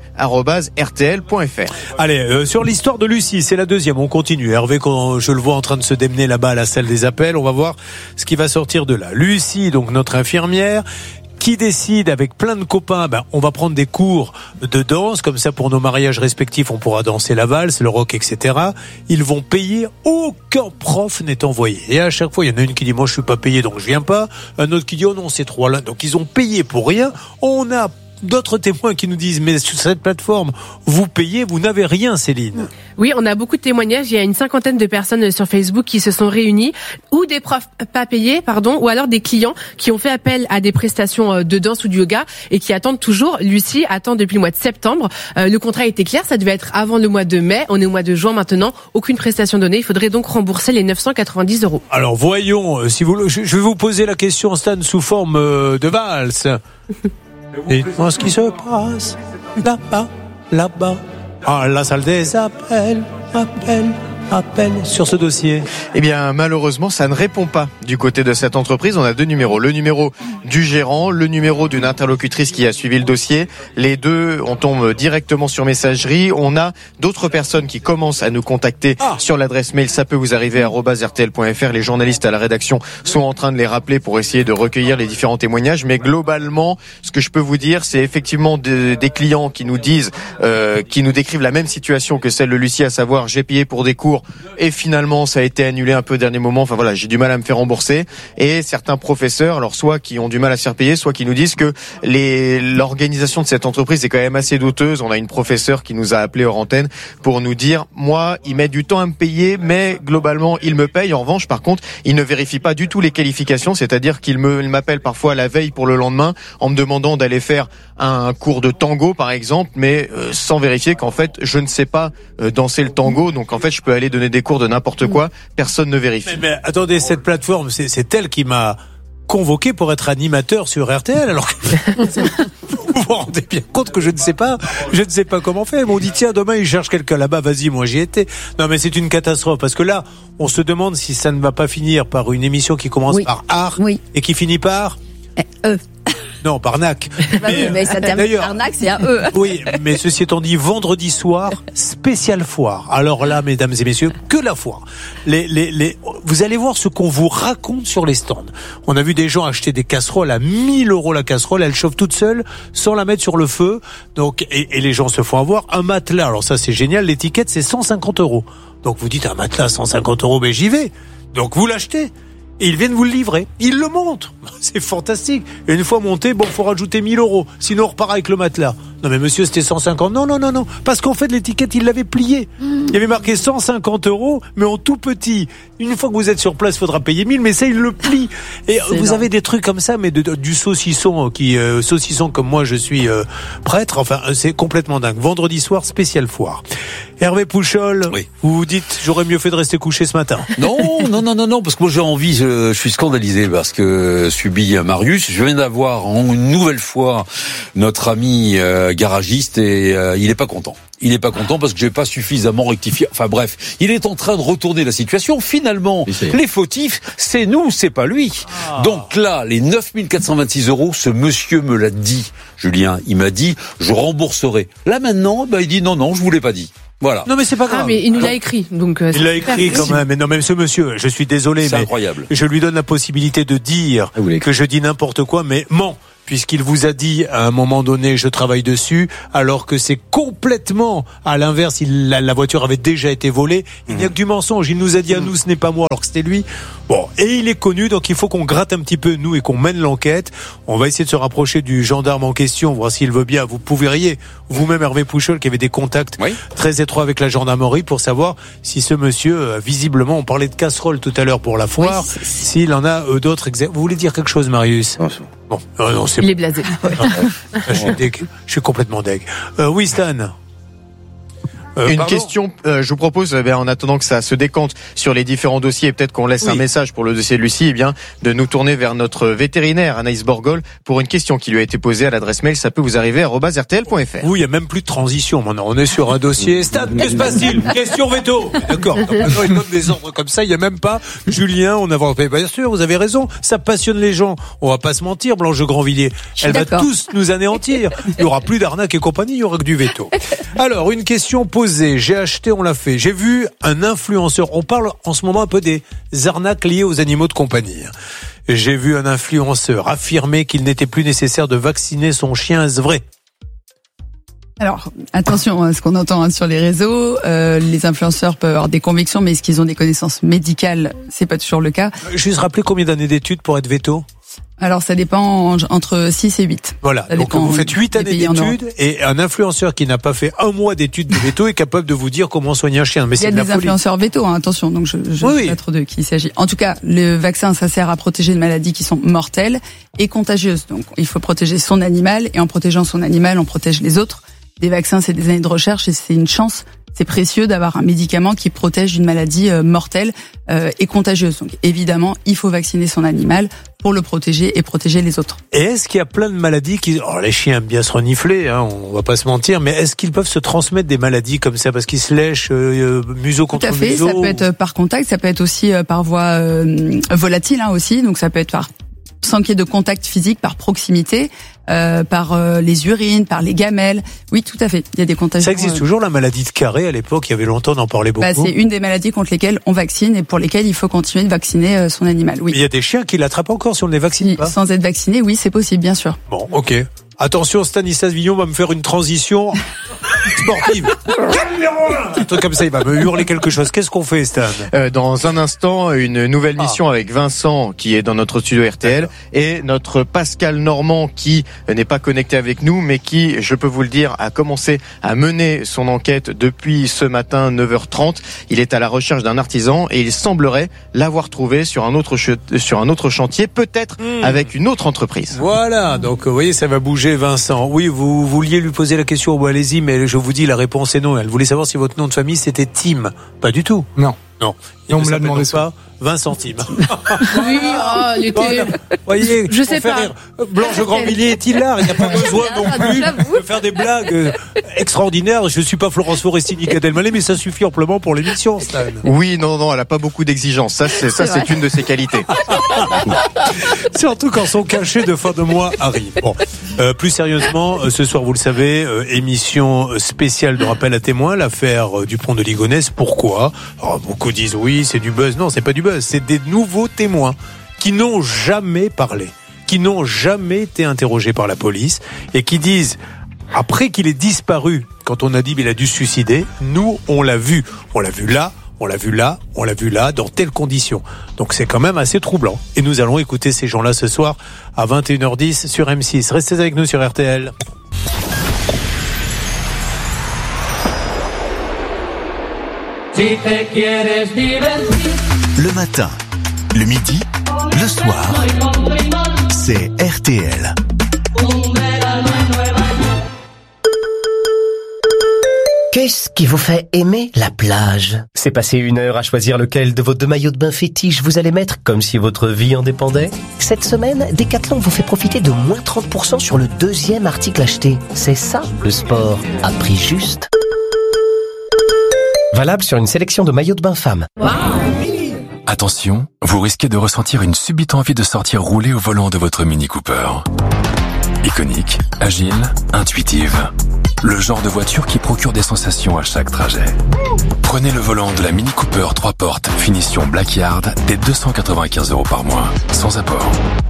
@rtl.fr. Allez, sur l'histoire de Lucie, c'est la deuxième, on continue. Hervé, quand je le vois en train de se démener là-bas à la salle des appels, on va voir ce qui va sortir de là. Lucie, donc notre infirmière, qui décide avec plein de copains, on va prendre des cours de danse, comme ça pour nos mariages respectifs, on pourra danser la valse, le rock, etc. Ils vont payer, aucun prof n'est envoyé. Et à chaque fois, il y en a une qui dit, moi je suis pas payé, donc je viens pas. Un autre qui dit, oh non, c'est trop là. Donc ils ont payé pour rien. On a d'autres témoins qui nous disent, mais sur cette plateforme, vous payez, vous n'avez rien, Céline. Oui, on a beaucoup de témoignages. Il y a une 50aine de personnes sur Facebook qui se sont réunies, ou des profs pas payés, ou alors des clients qui ont fait appel à des prestations de danse ou de yoga et qui attendent toujours. Lucie attend depuis le mois de septembre. Le contrat était clair, ça devait être avant le mois de mai. On est au mois de juin maintenant. Aucune prestation donnée. Il faudrait donc rembourser les 990 €. Alors voyons, je vais vous poser la question, Stan, sous forme de valse. Dites-moi ce qui se passe là-bas. La salle des appels, appel sur ce dossier. Eh bien, malheureusement, ça ne répond pas du côté de cette entreprise. On a 2 numéros. Le numéro du gérant, le numéro d'une interlocutrice qui a suivi le dossier. Les deux, on tombe directement sur messagerie. On a d'autres personnes qui commencent à nous contacter sur l'adresse mail. Ça peut vous arriver @rtl.fr. Les journalistes à la rédaction sont en train de les rappeler pour essayer de recueillir les différents témoignages. Mais globalement, ce que je peux vous dire, c'est effectivement des clients qui nous disent, qui nous décrivent la même situation que celle de Lucie, à savoir, j'ai payé pour des cours et finalement ça a été annulé un peu au dernier moment, j'ai du mal à me faire rembourser. Et certains professeurs, alors soit qui ont du mal à se faire payer, soit qui nous disent que l'organisation de cette entreprise est quand même assez douteuse. On a une professeure qui nous a appelé hors antenne pour nous dire, moi il met du temps à me payer, mais globalement il me paye. En revanche, par contre, il ne vérifie pas du tout les qualifications, c'est-à-dire qu'il m'appelle parfois la veille pour le lendemain en me demandant d'aller faire un cours de tango par exemple, mais sans vérifier qu'en fait je ne sais pas danser le tango, donc en fait je peux aller donner des cours de n'importe quoi, personne ne vérifie. Mais attendez, cette plateforme, c'est elle qui m'a convoqué pour être animateur sur RTL, alors que vous vous rendez bien compte que je ne sais pas comment faire. Ils m'ont dit, tiens, demain ils cherchent quelqu'un là-bas, vas-y, moi j'y étais. Non mais c'est une catastrophe, parce que là, on se demande si ça ne va pas finir par une émission qui commence par art et qui finit par Non, par NAC. Mais ça termine par NAC, c'est un E. Oui, mais ceci étant dit, vendredi soir, spéciale foire. Alors là, mesdames et messieurs, que la foire. Vous allez voir ce qu'on vous raconte sur les stands. On a vu des gens acheter des casseroles à 1 000 € la casserole, elle chauffe toute seule, sans la mettre sur le feu. Donc, et les gens se font avoir. Un matelas, alors ça c'est génial, l'étiquette c'est 150 €. Donc vous dites, un matelas 150 €, mais j'y vais. Donc vous l'achetez. Et ils viennent vous le livrer. Ils le montrent. C'est fantastique. Et une fois monté, faut rajouter 1 000 €. Sinon, on repart avec le matelas. Non mais monsieur, c'était 150. Non. Parce qu'en fait, l'étiquette, il l'avait pliée. Il y avait marqué 150 €, mais en tout petit. Une fois que vous êtes sur place, il faudra payer 1000, mais ça, il le plie. Et vous avez des trucs comme ça, mais du saucisson, saucisson comme moi, je suis prêtre. Enfin, c'est complètement dingue. Vendredi soir, spécial foire. Hervé Pouchol, vous vous dites, j'aurais mieux fait de rester couché ce matin. Non, parce que moi j'ai envie, je suis scandalisé parce que subit Marius. Je viens d'avoir une nouvelle fois notre ami garagiste et il est pas content. Il est pas content parce que j'ai pas suffisamment rectifié. Enfin bref, il est en train de retourner la situation. Finalement, les fautifs, c'est nous, c'est pas lui. Donc là, les 9 426 €, ce monsieur me l'a dit, Julien. Il m'a dit, je rembourserai. Là maintenant, il dit non, je vous l'ai pas dit. Voilà. Non mais c'est pas grave. Mais il nous l'a écrit, donc. Il l'a écrit quand même. Mais non, même ce monsieur, je suis désolé, c'est mais incroyable. Je lui donne la possibilité de dire que je dis n'importe quoi, mais ment. Puisqu'il vous a dit à un moment donné, je travaille dessus, alors que c'est complètement à l'inverse. La voiture avait déjà été volée. Il n'y a que du mensonge. Il nous a dit à nous, ce n'est pas moi, alors que c'était lui. Bon, et il est connu, donc il faut qu'on gratte un petit peu nous et qu'on mène l'enquête. On va essayer de se rapprocher du gendarme en question, voir s'il veut bien. Vous pourriez vous-même, Hervé Pouchol, qui avait des contacts très étroits avec la gendarmerie, pour savoir si ce monsieur, visiblement, on parlait de casserole tout à l'heure pour la foire, s'il en a d'autres. Vous voulez dire quelque chose, Marius? Bon, non, il est blasé. Je suis complètement deg. Oui, Stan. Une question, je vous propose, en attendant que ça se décante sur les différents dossiers, et peut-être qu'on laisse un message pour le dossier de Lucie, de nous tourner vers notre vétérinaire, Anaïs Borgol, pour une question qui lui a été posée à l'adresse mail, ça peut vous arriver, @rtl.fr. Oui, il n'y a même plus de transition maintenant, on est sur un dossier. Stan, que se passe-t-il? Question veto. D'accord, donc maintenant il donne des ordres comme ça, il n'y a même pas Julien, on avance. Bien sûr, vous avez raison, ça passionne les gens. On va pas se mentir, Blanche de Grandvilliers. Elle va tous nous anéantir. Il n'y aura plus d'arnaque et compagnie, il n'y aura que du veto. Alors, une question posée. J'ai acheté, on l'a fait. J'ai vu un influenceur. On parle en ce moment un peu des arnaques liées aux animaux de compagnie. J'ai vu un influenceur affirmer qu'il n'était plus nécessaire de vacciner son chien. Est-ce vrai? Alors, attention à ce qu'on entend sur les réseaux. Les influenceurs peuvent avoir des convictions, mais est-ce qu'ils ont des connaissances médicales? C'est pas toujours le cas. Juste rappeler combien d'années d'études pour être veto? Alors, ça dépend entre 6 et 8. Voilà. Ça donc, vous faites 8 années d'études et un influenceur qui n'a pas fait un mois d'études de veto est capable de vous dire comment soigner un chien. Mais il y a des influenceurs veto, attention. Donc, je ne sais pas trop de qui il s'agit. En tout cas, le vaccin, ça sert à protéger de maladies qui sont mortelles et contagieuses. Donc, il faut protéger son animal et en protégeant son animal, on protège les autres. Des vaccins, c'est des années de recherche et c'est une chance. C'est précieux d'avoir un médicament qui protège d'une maladie mortelle et contagieuse. Donc évidemment, il faut vacciner son animal pour le protéger et protéger les autres. Et est-ce qu'il y a plein de maladies qui... Alors les chiens aiment bien se renifler, on va pas se mentir, mais est-ce qu'ils peuvent se transmettre des maladies comme ça parce qu'ils se lèchent museau contre museau? Tout à fait, ça peut être par contact, ça peut être aussi par voie volatile aussi, donc ça peut être sans qu'il y ait de contact physique, par proximité, par les urines, par les gamelles. Oui, tout à fait. Il y a des contagions. Ça existe toujours, la maladie de Carré, à l'époque, il y avait longtemps, on en parlait beaucoup. C'est une des maladies contre lesquelles on vaccine et pour lesquelles il faut continuer de vacciner son animal. Oui. Mais il y a des chiens qui l'attrapent encore si on ne les vaccine pas. Sans être vacciné, oui, c'est possible, bien sûr. Bon, ok. Attention, Stanislas Villon va me faire une transition sportive. Un truc comme ça, il va me hurler quelque chose. Qu'est-ce qu'on fait, Stan? Dans un instant, une nouvelle mission avec Vincent qui est dans notre studio RTL et notre Pascal Normand qui n'est pas connecté avec nous mais qui, je peux vous le dire, a commencé à mener son enquête depuis ce matin 9h30. Il est à la recherche d'un artisan et il semblerait l'avoir trouvé sur un autre chantier, peut-être avec une autre entreprise. Voilà, donc vous voyez, ça va bouger. Vincent, oui, vous vouliez lui poser la question, bon, allez-y, mais je vous dis, la réponse est non. Elle voulait savoir si votre nom de famille c'était Tim. Pas du tout. Non. Et on me l'a demandé pas. 20 centimes. Oui, il était... Voyez, je sais pas. Blanche de Grandvilliers est hilar. Il n'y a pas besoin non plus de faire des blagues extraordinaires. Je ne suis pas Florence Foresti ni Gad Elmaleh, mais ça suffit amplement pour l'émission, Stan. Oui, non, elle n'a pas beaucoup d'exigences. Ça, c'est une de ses qualités. Surtout quand son cachet de fin de mois arrive. Bon, plus sérieusement, ce soir, vous le savez, émission spéciale de rappel à témoins, l'affaire Dupont de Ligonnès. Pourquoi? Alors, beaucoup disent oui, c'est du buzz. Non, c'est pas du buzz. C'est des nouveaux témoins qui n'ont jamais parlé, qui n'ont jamais été interrogés par la police et qui disent, après qu'il est disparu, quand on a dit qu'il a dû se suicider, nous, on l'a vu. On l'a vu là, on l'a vu là, on l'a vu là, dans telles conditions. Donc c'est quand même assez troublant. Et nous allons écouter ces gens-là ce soir à 21h10 sur M6. Restez avec nous sur RTL. Le matin, le midi, le soir, c'est RTL. Qu'est-ce qui vous fait aimer la plage? C'est passer 1 heure à choisir lequel de vos 2 maillots de bain fétiches vous allez mettre comme si votre vie en dépendait? Cette semaine, Decathlon vous fait profiter de moins 30% sur le 2e article acheté. C'est ça, le sport à prix juste. Valable sur une sélection de maillots de bain femmes. Attention, vous risquez de ressentir une subite envie de sortir rouler au volant de votre Mini Cooper. Iconique, agile, intuitive. Le genre de voiture qui procure des sensations à chaque trajet. Prenez le volant de la Mini Cooper 3 portes, finition Blackyard, dès 295 € par mois, sans apport.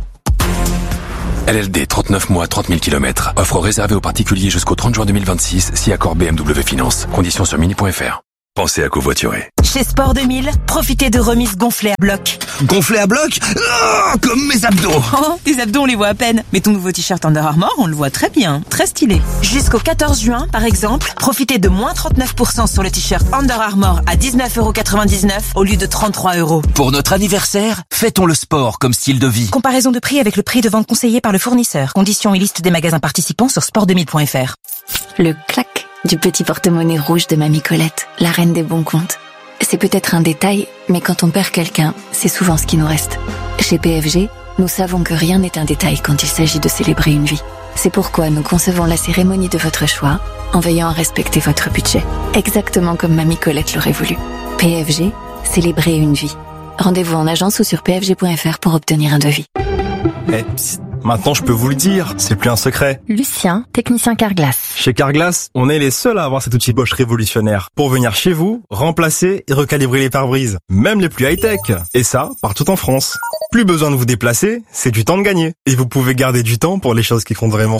LLD 39 mois, 30 000 km. Offre réservée aux particuliers jusqu'au 30 juin 2026, si accord BMW Finance. Conditions sur mini.fr. Pensez à covoiturer. Chez Sport 2000, profitez de remises gonflées à bloc. Gonflé à bloc? Oh, comme mes abdos. Oh, tes abdos, on les voit à peine. Mais ton nouveau t-shirt Under Armour, on le voit très bien. Très stylé. Jusqu'au 14 juin, par exemple, profitez de moins 39% sur le t-shirt Under Armour à 19,99 € au lieu de 33 €. Pour notre anniversaire, fêtons le sport comme style de vie. Comparaison de prix avec le prix de vente conseillé par le fournisseur. Conditions et liste des magasins participants sur sport2000.fr. Le clac du petit porte-monnaie rouge de Mamie Colette, la reine des bons comptes. C'est peut-être un détail, mais quand on perd quelqu'un, c'est souvent ce qui nous reste. Chez PFG, nous savons que rien n'est un détail quand il s'agit de célébrer une vie. C'est pourquoi nous concevons la cérémonie de votre choix en veillant à respecter votre budget, exactement comme Mamie Colette l'aurait voulu. PFG, célébrer une vie. Rendez-vous en agence ou sur pfg.fr pour obtenir un devis. Maintenant, je peux vous le dire, c'est plus un secret. Lucien, technicien Carglass. Chez Carglass, on est les seuls à avoir cet outil Bosch révolutionnaire pour venir chez vous, remplacer et recalibrer les pare-brises, même les plus high-tech. Et ça, partout en France. Plus besoin de vous déplacer, c'est du temps de gagner. Et vous pouvez garder du temps pour les choses qui comptent vraiment.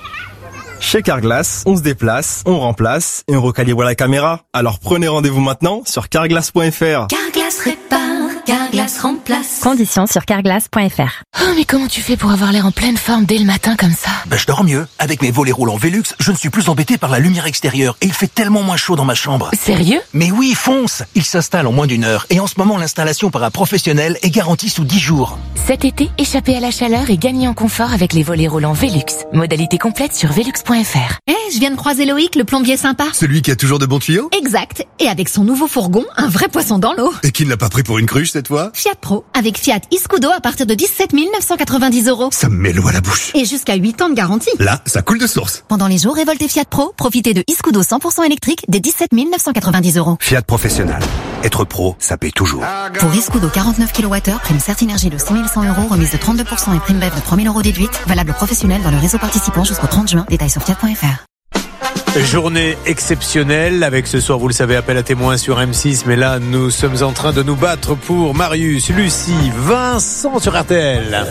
Chez Carglass, on se déplace, on remplace et on recalibre la caméra. Alors prenez rendez-vous maintenant sur carglass.fr. Carglass répare, Carglass remplace. Conditions sur carglass.fr. Oh, mais comment tu fais pour avoir l'air en pleine forme dès le matin comme ça? Je dors mieux. Avec mes volets roulants Velux, je ne suis plus embêté par la lumière extérieure et il fait tellement moins chaud dans ma chambre. Sérieux? Mais oui, fonce! Il s'installe en moins d'1 heure et en ce moment l'installation par un professionnel est garantie sous 10 jours. Cet été, échappez à la chaleur et gagnez en confort avec les volets roulants Velux. Modalité complète sur velux.fr. Je viens de croiser Loïc, le plombier sympa. Celui qui a toujours de bons tuyaux? Exact. Et avec son nouveau fourgon, un vrai poisson dans l'eau. Et qui ne l'a pas pris pour une cruche cette fois? Fiat Pro, avec Fiat Iscudo à partir de 17 990 €. Ça me met l'eau à la bouche. Et jusqu'à 8 ans de garantie. Là, ça coule de source. Pendant les jours révoltés Fiat Pro, profitez de Iscudo 100% électrique dès 17 990 €. Fiat Professionnel. Être pro, ça paye toujours. Pour Iscudo 49 kWh, prime Certinergie de 6 100 €, remise de 32% et prime BEV de 3 000 € déduite. Valable professionnel dans le réseau participant jusqu'au 30 juin. Détails sur fiat.fr. Journée exceptionnelle avec ce soir, vous le savez, appel à témoins sur M6. Mais là, nous sommes en train de nous battre pour Marius, Lucie, Vincent sur RTL.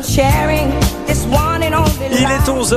Il est 11h.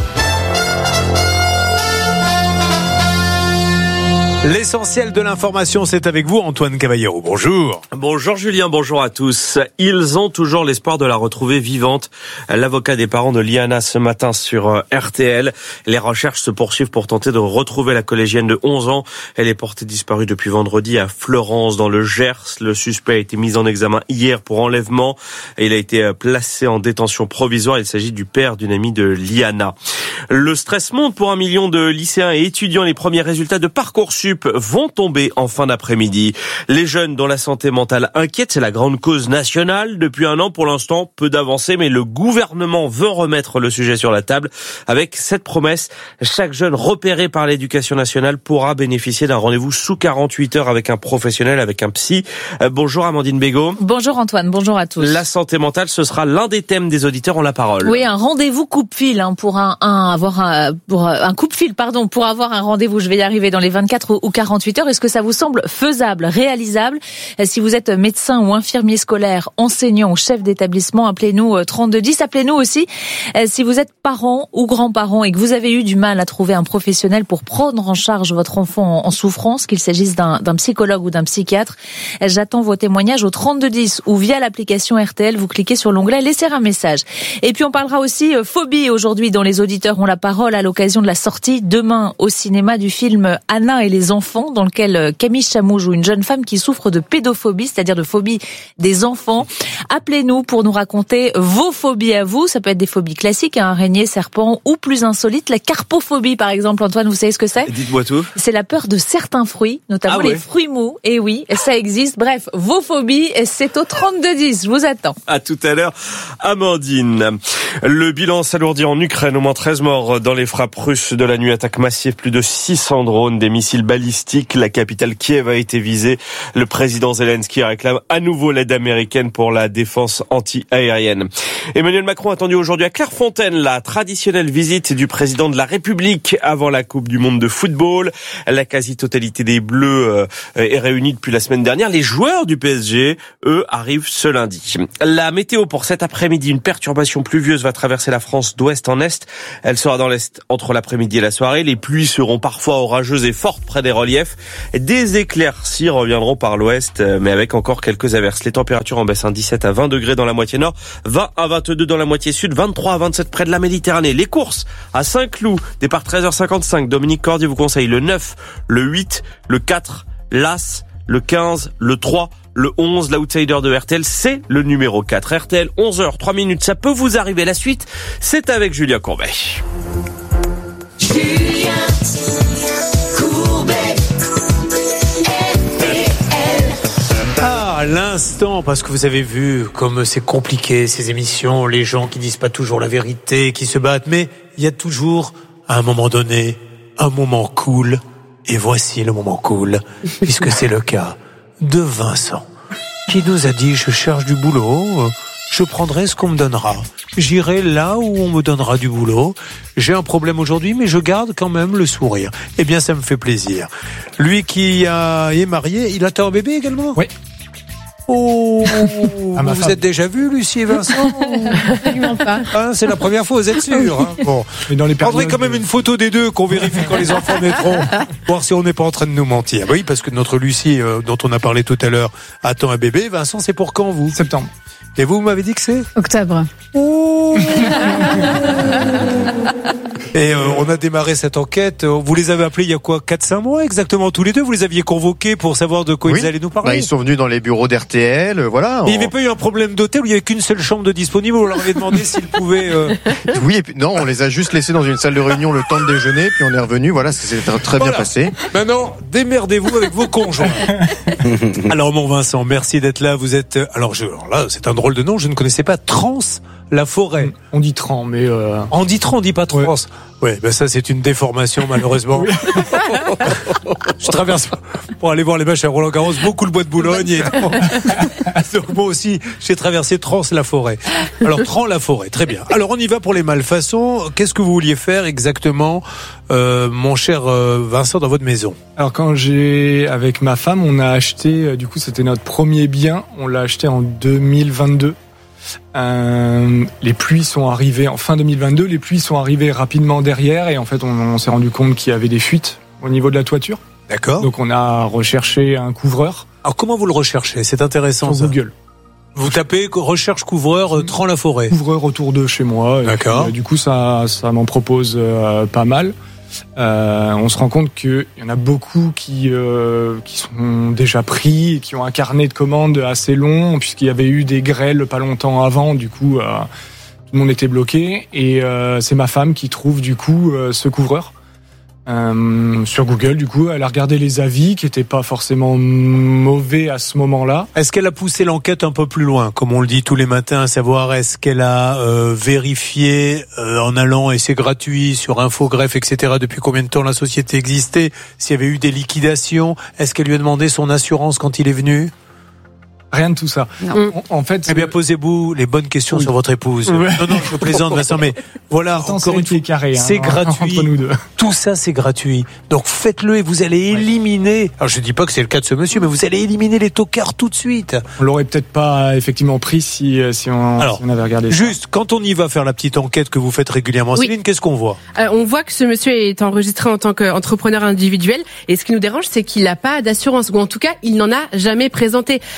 L'essentiel de l'information, c'est avec vous, Antoine Cavallero. Bonjour. Bonjour Julien, bonjour à tous. Ils ont toujours l'espoir de la retrouver vivante. L'avocat des parents de Liana ce matin sur RTL. Les recherches se poursuivent pour tenter de retrouver la collégienne de 11 ans. Elle est portée disparue depuis vendredi à Fleurance dans le Gers. Le suspect a été mis en examen hier pour enlèvement. Il a été placé en détention provisoire. Il s'agit du père d'une amie de Liana. Le stress monte pour 1 million de lycéens et étudiants. Les premiers résultats de Parcoursup vont tomber en fin d'après-midi. Les jeunes dont la santé mentale inquiète, c'est la grande cause nationale. Depuis 1 an, pour l'instant, peu d'avancées, mais le gouvernement veut remettre le sujet sur la table avec cette promesse. Chaque jeune repéré par l'éducation nationale pourra bénéficier d'un rendez-vous sous 48 heures avec un professionnel, avec un psy. Bonjour Amandine Bégaud. Bonjour Antoine, bonjour à tous. La santé mentale, ce sera l'un des thèmes des auditeurs ont la parole. Oui, un rendez-vous coupe-fil pour avoir un rendez-vous. Je vais y arriver dans les 24 ou 48 heures. Est-ce que ça vous semble faisable, réalisable? Si vous êtes médecin ou infirmier scolaire, enseignant ou chef d'établissement, appelez-nous 3210. Appelez-nous aussi si vous êtes parent ou grand-parent et que vous avez eu du mal à trouver un professionnel pour prendre en charge votre enfant en souffrance, qu'il s'agisse d'un psychologue ou d'un psychiatre. J'attends vos témoignages au 3210 ou via l'application RTL. Vous cliquez sur l'onglet laisser un message. Et puis on parlera aussi phobie aujourd'hui dont les auditeurs ont la parole à l'occasion de la sortie demain au cinéma du film Anna et les des enfants, dans lequel Camille Chamou joue une jeune femme qui souffre de pédophobie, c'est-à-dire de phobie des enfants. Appelez-nous pour nous raconter vos phobies à vous. Ça peut être des phobies classiques, araignées, serpents, ou plus insolites, la carpophobie par exemple. Antoine, vous savez ce que c'est ? Dites-moi tout. C'est la peur de certains fruits, notamment les fruits mous. Et oui, ça existe. Bref, vos phobies, c'est au 3210. Je vous attends. À tout à l'heure, Amandine. Le bilan s'alourdit en Ukraine. Au moins 13 morts dans les frappes russes de la nuit. Attaque massive, plus de 600 drones, des missiles balistiques. La capitale Kiev a été visée. Le président Zelensky réclame à nouveau l'aide américaine pour la défense anti-aérienne. Emmanuel Macron attendu aujourd'hui à Clairefontaine. La traditionnelle visite du président de la République avant la Coupe du Monde de football. La quasi-totalité des Bleus est réunie depuis la semaine dernière. Les joueurs du PSG, eux, arrivent ce lundi. La météo pour cet après-midi, une perturbation pluvieuse va traverser la France d'ouest en est. Elle sera dans l'est entre l'après-midi et la soirée. Les pluies seront parfois orageuses et fortes près des reliefs. Des éclaircies reviendront par l'ouest, mais avec encore quelques averses. Les températures en baisse, 17 à 20 degrés dans la moitié nord, 20 à 22 dans la moitié sud, 23 à 27 près de la Méditerranée. Les courses à Saint-Cloud, départ 13h55. Dominique Cordier vous conseille le 9, le 8, le 4, l'As, le 15, le 3, le 11, l'outsider de RTL, c'est le numéro 4. RTL, 11h, 3 minutes, ça peut vous arriver. La suite, c'est avec Julien Courbet. Julien Courbet, RTL. À l'instant, parce que vous avez vu comme c'est compliqué ces émissions, les gens qui disent pas toujours la vérité, qui se battent, mais il y a toujours, à un moment donné, un moment cool. Et voici le moment cool, puisque c'est le cas de Vincent, qui nous a dit « Je cherche du boulot, je prendrai ce qu'on me donnera. J'irai là où on me donnera du boulot. J'ai un problème aujourd'hui, mais je garde quand même le sourire. » Eh bien, ça me fait plaisir. Lui qui est marié, il attend un bébé également ? Oui. Oh, vous êtes déjà vu, Lucie et Vincent? Absolument pas. Hein, c'est la première fois, vous êtes sûr, hein? Bon. Prendrez quand même une photo des deux qu'on vérifie quand les enfants naîtront, voir si on n'est pas en train de nous mentir. Oui, parce que notre Lucie, dont on a parlé tout à l'heure, attend un bébé. Vincent, c'est pour quand, vous? Septembre. Et vous m'avez dit que c'est? Octobre. Oh. Et on a démarré cette enquête. Vous les avez appelés il y a quoi, 4-5 mois exactement, tous les deux? Vous les aviez convoqués pour savoir de quoi ils allaient nous parler? Ils sont venus dans les bureaux d'RTL, voilà. Il n'y avait pas eu un problème d'hôtel où il n'y avait qu'une seule chambre de disponible, où on leur avait demandé s'ils pouvaient... Oui, et puis, non, on les a juste laissés dans une salle de réunion le temps de déjeuner, puis on est revenu, voilà, ça s'est très bien passé. Maintenant, démerdez-vous avec vos conjoints. Alors mon Vincent, merci d'être là. Vous êtes... Alors là, c'est un drôle de nom, je ne connaissais pas. Trans la forêt. On dit Tran, mais... On dit Tran, on dit pas Trans. Ouais, ben ça c'est une déformation malheureusement. Je traverse pour aller voir les matchs à Roland-Garros, beaucoup le bois de Boulogne. Et donc moi aussi, j'ai traversé Trans la forêt. Alors Tran la forêt, très bien. Alors on y va pour les malfaçons. Qu'est-ce que vous vouliez faire exactement, mon cher Vincent, dans votre maison? Alors quand avec ma femme, on a acheté, du coup c'était notre premier bien, on l'a acheté en 2022. Les pluies sont arrivées en fin 2022, les pluies sont arrivées rapidement derrière et en fait on s'est rendu compte qu'il y avait des fuites au niveau de la toiture. D'accord. Donc on a recherché un couvreur. Alors comment vous le recherchez? C'est intéressant. Sur Google. Vous tapez recherche couvreur Tran la forêt. Couvreur autour de chez moi. D'accord. Puis, du coup ça m'en propose pas mal. On se rend compte qu'il y en a beaucoup qui sont déjà pris, qui ont un carnet de commandes assez long, puisqu'il y avait eu des grêles pas longtemps avant, du coup tout le monde était bloqué, et c'est ma femme qui trouve du coup ce couvreur sur Google. Du coup elle a regardé les avis qui étaient pas forcément mauvais à ce moment-là. Est-ce qu'elle a poussé l'enquête un peu plus loin, comme on le dit tous les matins, à savoir est-ce qu'elle a vérifié en allant, et c'est gratuit, sur Infogreffe, etc., depuis combien de temps la société existait, s'il y avait eu des liquidations? Est-ce qu'elle lui a demandé son assurance quand il est venu? Rien de tout ça. En fait, eh bien, posez-vous les bonnes questions sur votre épouse. Ouais. Non, je plaisante, Vincent, mais voilà, encore une fois, carré, c'est gratuit. Entre nous deux. Tout ça, c'est gratuit. Donc, faites-le et vous allez éliminer. Alors, je dis pas que c'est le cas de ce monsieur, mais vous allez éliminer les tocards tout de suite. On l'aurait peut-être pas effectivement pris si on avait regardé. Juste, quand on y va faire la petite enquête que vous faites régulièrement, oui. Céline, qu'est-ce qu'on voit? On voit que ce monsieur est enregistré en tant qu'entrepreneur individuel, et ce qui nous dérange, c'est qu'il n'a pas d'assurance, ou en tout cas, il n'en a jamais présenté. Là, on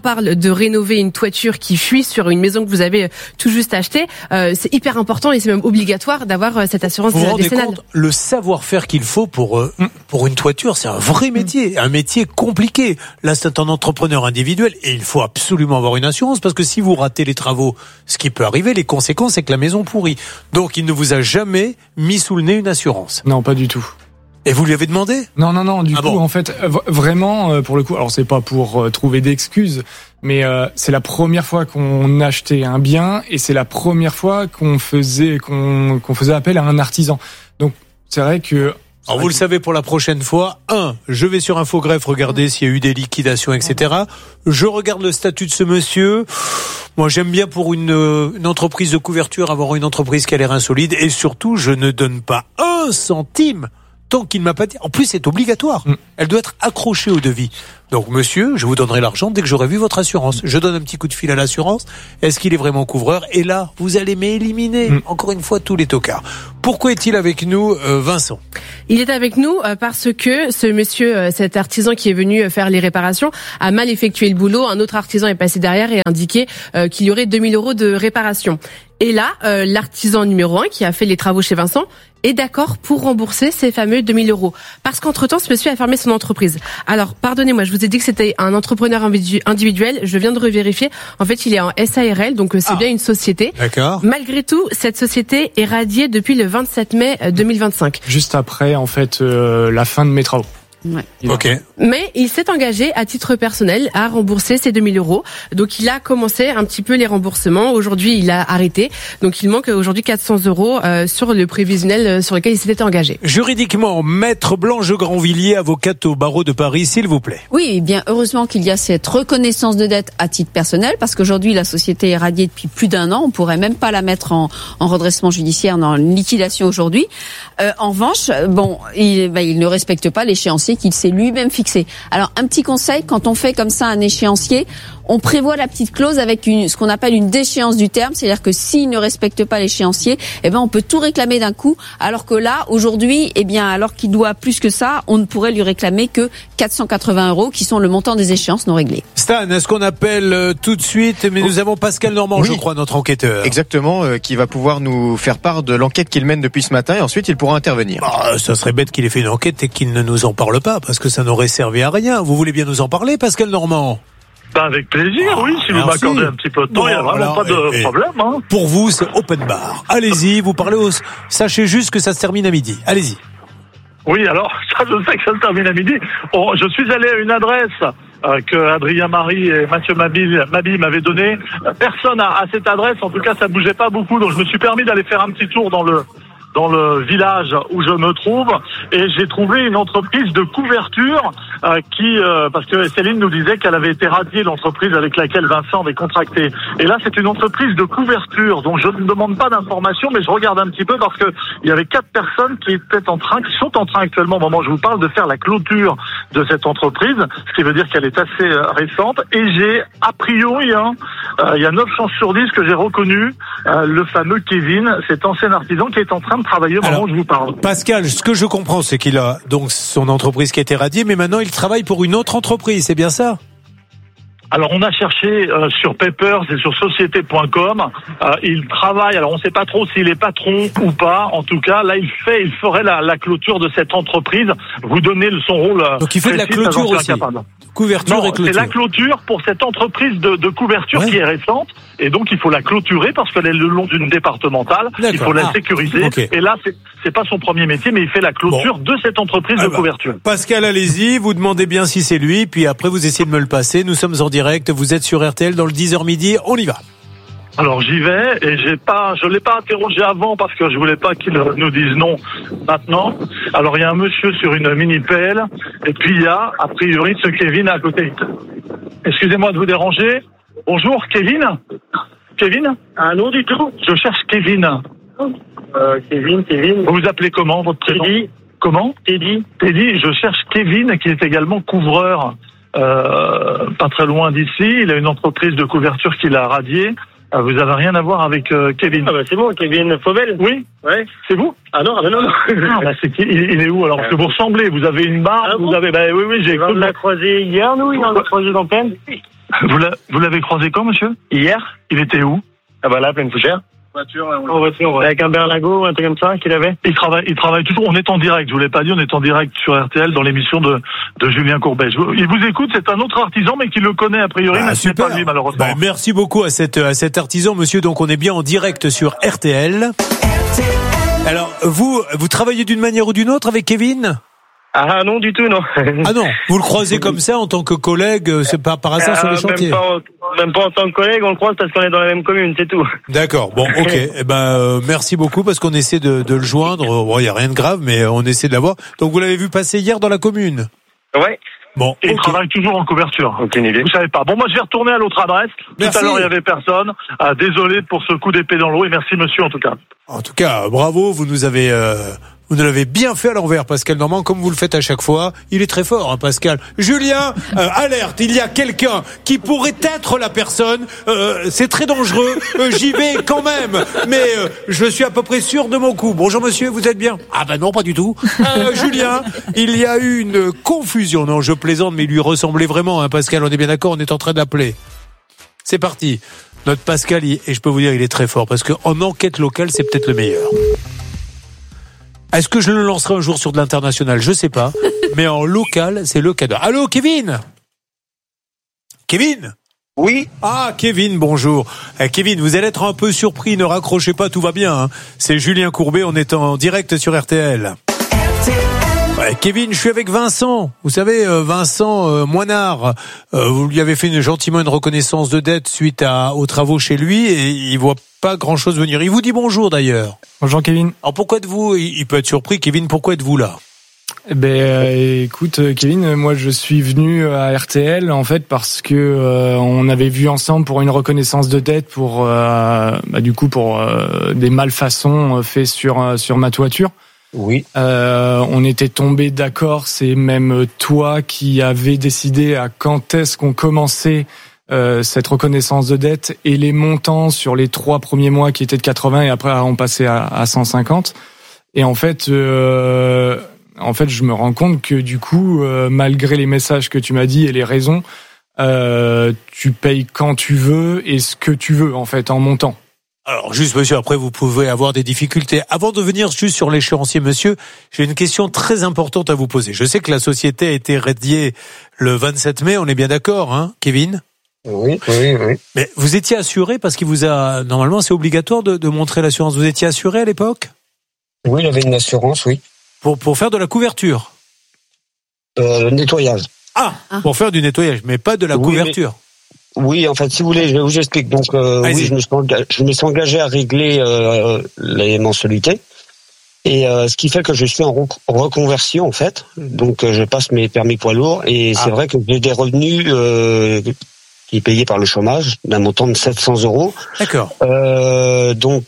parle de rénover une toiture qui fuit sur une maison que vous avez tout juste achetée, c'est hyper important et c'est même obligatoire d'avoir cette assurance vous rendez décennale. compte le savoir-faire qu'il faut pour une toiture, c'est un vrai métier, un métier compliqué. Là, c'est un entrepreneur individuel et il faut absolument avoir une assurance parce que si vous ratez les travaux, ce qui peut arriver, les conséquences, c'est que la maison pourrit. Donc, il ne vous a jamais mis sous le nez une assurance. Non, pas du tout. Et vous lui avez demandé ? Non. Du coup, en fait, vraiment, pour le coup, alors c'est pas pour trouver d'excuses, mais c'est la première fois qu'on achetait un bien et c'est la première fois qu'on faisait appel à un artisan. Donc, c'est vrai que. Alors vous le savez pour la prochaine fois, je vais sur Infogreffe regarder s'il y a eu des liquidations, etc. Je regarde le statut de ce monsieur. Moi, j'aime bien pour une entreprise de couverture avoir une entreprise qui a l'air insolide et surtout, je ne donne pas 1 centime tant qu'il ne m'a pas dit. En plus, c'est obligatoire. Elle doit être accrochée au devis. Donc, monsieur, je vous donnerai l'argent dès que j'aurai vu votre assurance. Je donne un petit coup de fil à l'assurance. Est-ce qu'il est vraiment couvreur ? Et là, vous allez m'éliminer, encore une fois, tous les tocards. Pourquoi est-il avec nous, Vincent ? Il est avec nous parce que ce monsieur, cet artisan qui est venu faire les réparations, a mal effectué le boulot. Un autre artisan est passé derrière et a indiqué qu'il y aurait 2000 € de réparation. Et là, l'artisan numéro 1 qui a fait les travaux chez Vincent est d'accord pour rembourser ces fameux 2000 €. Parce qu'entre-temps, ce monsieur a fermé son entreprise. Alors, pardonnez-moi, je vous ai dit que c'était un entrepreneur individuel. Je viens de revérifier. En fait, il est en SARL, donc c'est bien une société. D'accord. Malgré tout, cette société est radiée depuis le 27 mai 2025. Juste après, en fait, la fin de mes travaux. Ouais. Ok. Mais il s'est engagé à titre personnel à rembourser ces 2000 €. Donc il a commencé un petit peu les remboursements. Aujourd'hui, il a arrêté. Donc il manque aujourd'hui 400 € sur le prévisionnel sur lequel il s'était engagé. Juridiquement, Maître Blanche Grandvilliers, avocate au barreau de Paris, s'il vous plaît. Oui, bien heureusement qu'il y a cette reconnaissance de dette à titre personnel, parce qu'aujourd'hui la société est radiée depuis plus d'1 an. On pourrait même pas la mettre en redressement judiciaire, dans une liquidation aujourd'hui. En revanche, il ne respecte pas l'échéancier qu'il s'est lui-même fixé. Alors un petit conseil, quand on fait comme ça un échéancier, on prévoit la petite clause avec ce qu'on appelle une déchéance du terme, c'est-à-dire que s'il ne respecte pas l'échéancier, on peut tout réclamer d'un coup, alors que là, aujourd'hui, alors qu'il doit plus que ça, on ne pourrait lui réclamer que 480 € qui sont le montant des échéances non réglées. Stan, est-ce qu'on appelle tout de suite, mais nous avons Pascal Normand, je crois, notre enquêteur. Exactement, qui va pouvoir nous faire part de l'enquête qu'il mène depuis ce matin et ensuite il pourra intervenir. Ça serait bête qu'il ait fait une enquête et qu'il ne nous en parle pas, parce que ça n'aurait servi à rien. Vous voulez bien nous en parler, Pascal Normand ? Avec plaisir, oui, si vous m'accordez un petit peu de temps, il n'y a vraiment pas de problème. Pour vous, c'est open bar. Allez-y, vous parlez sachez juste que ça se termine à midi. Allez-y. Oui, alors, ça, je sais que ça se termine à midi. Je suis allé à une adresse que Adrien Marie et Mathieu Mabi m'avaient donnée. Personne à cette adresse, en tout cas, ça bougeait pas beaucoup, donc je me suis permis d'aller faire un petit tour dans le village où je me trouve, et j'ai trouvé une entreprise de couverture parce que Céline nous disait qu'elle avait été radiée, l'entreprise avec laquelle Vincent avait contracté. Et là, c'est une entreprise de couverture, donc je ne demande pas d'informations, mais je regarde un petit peu parce que il y avait 4 personnes qui sont en train actuellement, au moment où je vous parle, de faire la clôture de cette entreprise, ce qui veut dire qu'elle est assez récente. Et j'ai, a priori, il y a 9 chances sur 10 que j'ai reconnu le fameux Kevin, cet ancien artisan qui est en train de travailler au moment où je vous parle. Pascal, ce que je comprends, c'est qu'il a donc son entreprise qui a été radiée, mais maintenant il travaille pour une autre entreprise, c'est bien ça ? Alors on a cherché sur Papers et sur société.com. Il travaille. Alors on ne sait pas trop s'il est patron ou pas. En tout cas, là il ferait la clôture de cette entreprise. Vous donnez son rôle. Donc il fait de la clôture aussi. Couverture et clôture. C'est la clôture pour cette entreprise de couverture qui est récente. Et donc il faut la clôturer parce qu'elle est le long d'une départementale. Il faut la sécuriser. Okay. Et là c'est pas son premier métier, mais il fait la clôture de cette entreprise de couverture. Pascal, allez-y. Vous demandez bien si c'est lui, puis après vous essayez de me le passer. Nous sommes en direct. Vous êtes sur RTL dans le 10h midi. On y va. Alors j'y vais et je l'ai pas interrogé avant parce que je voulais pas qu'il nous dise non maintenant. Alors il y a un monsieur sur une mini pelle et puis il y a a priori ce Kevin à côté. Excusez-moi de vous déranger. Bonjour Kevin. Kevin ? Ah non du tout. Je cherche Kevin. Kevin. Vous vous appelez comment votre prénom ? Teddy. Comment ? Teddy. Je cherche Kevin qui est également couvreur. Pas très loin d'ici. Il a une entreprise de couverture qu'il a radiée. Vous avez rien à voir avec Kevin. C'est bon, Kevin Fauvel. Oui. Ouais. C'est vous? Non. Il est où alors? Parce que vous ressemblez. Vous avez une barbe. Vous avez. Oui, j'ai. On l'a croisé hier, nous. Il en a croisé dans plein. Vous l'avez croisé quand, monsieur? Hier. Il était où? Ah bah là, pleine fougère. En voiture, ouais. Avec un berlingot, un truc comme ça qu'il avait. Il travaille toujours. On est en direct. Je vous l'ai pas dit, on est en direct sur RTL dans l'émission de Julien Courbet. Il vous écoute. C'est un autre artisan, mais qui le connaît a priori, mais c'est pas lui malheureusement. Merci beaucoup à cet artisan, monsieur. Donc on est bien en direct sur RTL. Alors vous travaillez d'une manière ou d'une autre avec Kevin? Ah non, du tout, non. Ah non, vous le croisez comme ça en tant que collègue, c'est pas par hasard sur les chantiers? Même pas en tant que collègue, on le croise parce qu'on est dans la même commune, c'est tout. D'accord, bon, ok. Merci beaucoup parce qu'on essaie de le joindre. Bon, il y a rien de grave, mais on essaie de l'avoir. Donc vous l'avez vu passer hier dans la commune? Ouais. Bon. Et il travaille toujours en couverture. Aucune idée. Vous savez pas. Bon, moi je vais retourner à l'autre adresse. Merci. Tout à l'heure il y avait personne. Désolé pour ce coup d'épée dans l'eau et merci monsieur en tout cas. En tout cas, bravo, vous nous l'avez bien fait à l'envers, Pascal Normand, comme vous le faites à chaque fois. Il est très fort, hein, Pascal. Julien, alerte, il y a quelqu'un qui pourrait être la personne. C'est très dangereux. J'y vais quand même, mais je suis à peu près sûr de mon coup. Bonjour monsieur, vous êtes bien? Ah ben non, pas du tout. Julien, il y a eu une confusion. Non, je plaisante, mais il lui ressemblait vraiment, hein, Pascal. On est bien d'accord, on est en train d'appeler. C'est parti. Notre Pascal, et je peux vous dire, il est très fort, parce qu'en enquête locale, c'est peut-être le meilleur. Est-ce que je le lancerai un jour sur de l'international? Je sais pas. Mais en local, c'est le cadeau. Allô, Kevin? Kevin? Oui. Ah, Kevin, bonjour. Kevin, vous allez être un peu surpris, ne raccrochez pas, tout va bien. Hein. C'est Julien Courbet, on est en direct sur RTL. Ouais, Kevin, je suis avec Vincent. Vous savez, Vincent Moinard, vous lui avez fait gentiment une reconnaissance de dette suite aux travaux chez lui et il voit pas grand-chose venir. Il vous dit bonjour d'ailleurs. Bonjour Kevin. Alors pourquoi êtes-vous, il peut être surpris, Kevin, pourquoi êtes-vous là? Écoute Kevin, moi je suis venu à RTL en fait parce que on avait vu ensemble pour une reconnaissance de dette pour des malfaçons faites sur ma toiture. Oui. On était tombé d'accord, c'est même toi qui avais décidé à quand est-ce qu'on commençait cette reconnaissance de dette et les montants sur les 3 premiers mois qui étaient de 80 et après on passait à 150. Et en fait, je me rends compte que du coup, malgré les messages que tu m'as dit et les raisons, tu payes quand tu veux et ce que tu veux en fait en montant. Alors juste monsieur, après vous pouvez avoir des difficultés. Avant de venir juste sur l'échéancier monsieur, j'ai une question très importante à vous poser. Je sais que la société a été radiée le 27 mai, on est bien d'accord, hein, Kevin? Oui. Mais vous étiez assuré parce qu'il vous a... Normalement c'est obligatoire de montrer l'assurance. Vous étiez assuré à l'époque? Oui, il avait une assurance, oui. Pour faire de la couverture? Nettoyage. Ah, pour faire du nettoyage, mais pas de la couverture. Oui, en fait, si vous voulez, je vous explique. Donc, oui, je me suis engagé à régler les mensualités. Et ce qui fait que je suis en reconversion, en fait. Donc, je passe mes permis poids lourds. Et c'est vrai que j'ai des revenus qui est payé par le chômage d'un montant de 700 €. D'accord. Donc,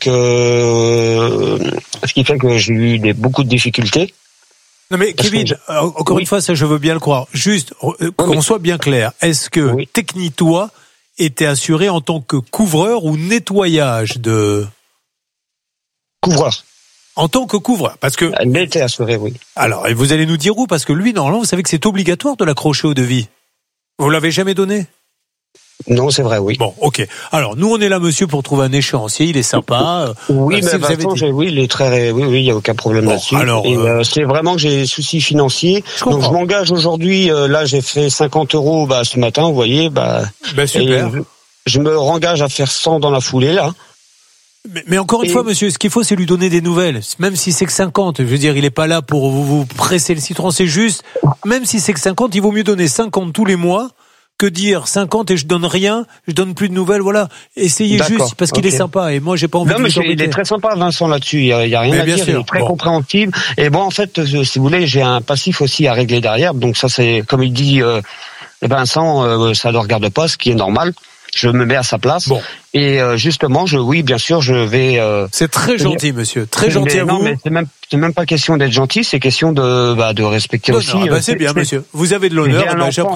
ce qui fait que j'ai eu beaucoup de difficultés. Non mais Kevin, encore une fois, ça je veux bien le croire. Juste, qu'on soit bien clair, est-ce que Technitois était assuré en tant que couvreur ou nettoyage de... Couvreur. En tant que couvreur, parce que... Elle était assurée, oui. Alors, et vous allez nous dire où? Parce que lui, normalement, vous savez que c'est obligatoire de l'accrocher au devis. Vous l'avez jamais donné? Non, c'est vrai, oui. Bon, ok. Alors, nous, on est là, monsieur, pour trouver un échéancier. Il est sympa. Oui, mais Vincent, oui, il est très, oui, il y a aucun problème là-dessus. Alors, et c'est vraiment que j'ai des soucis financiers. Donc, je m'engage aujourd'hui. Là, j'ai fait 50 € ce matin. Vous voyez, super. Je me engage à faire 100 dans la foulée là. Mais encore une fois, monsieur, ce qu'il faut, c'est lui donner des nouvelles. Même si c'est que 50, je veux dire, il est pas là pour vous presser le citron. C'est juste, même si c'est que 50, il vaut mieux donner 50 tous les mois que dire 50 et je donne rien, je donne plus de nouvelles, voilà. Essayez juste, parce qu'il est sympa, et moi, j'ai pas envie de vous embêter. Il est très sympa, Vincent, là-dessus. Il y a rien à dire. Il est très compréhensible. Et bon, en fait, si vous voulez, j'ai un passif aussi à régler derrière. Donc ça, c'est, comme il dit, Vincent, ça ne regarde pas, ce qui est normal. Je me mets à sa place. Bon. Et justement, oui, bien sûr, je vais. C'est très gentil, monsieur. Très gentil à vous. Non, mais c'est même pas question d'être gentil, c'est question de respecter aussi. C'est bien, monsieur. Vous avez de l'honneur, j'apprécie.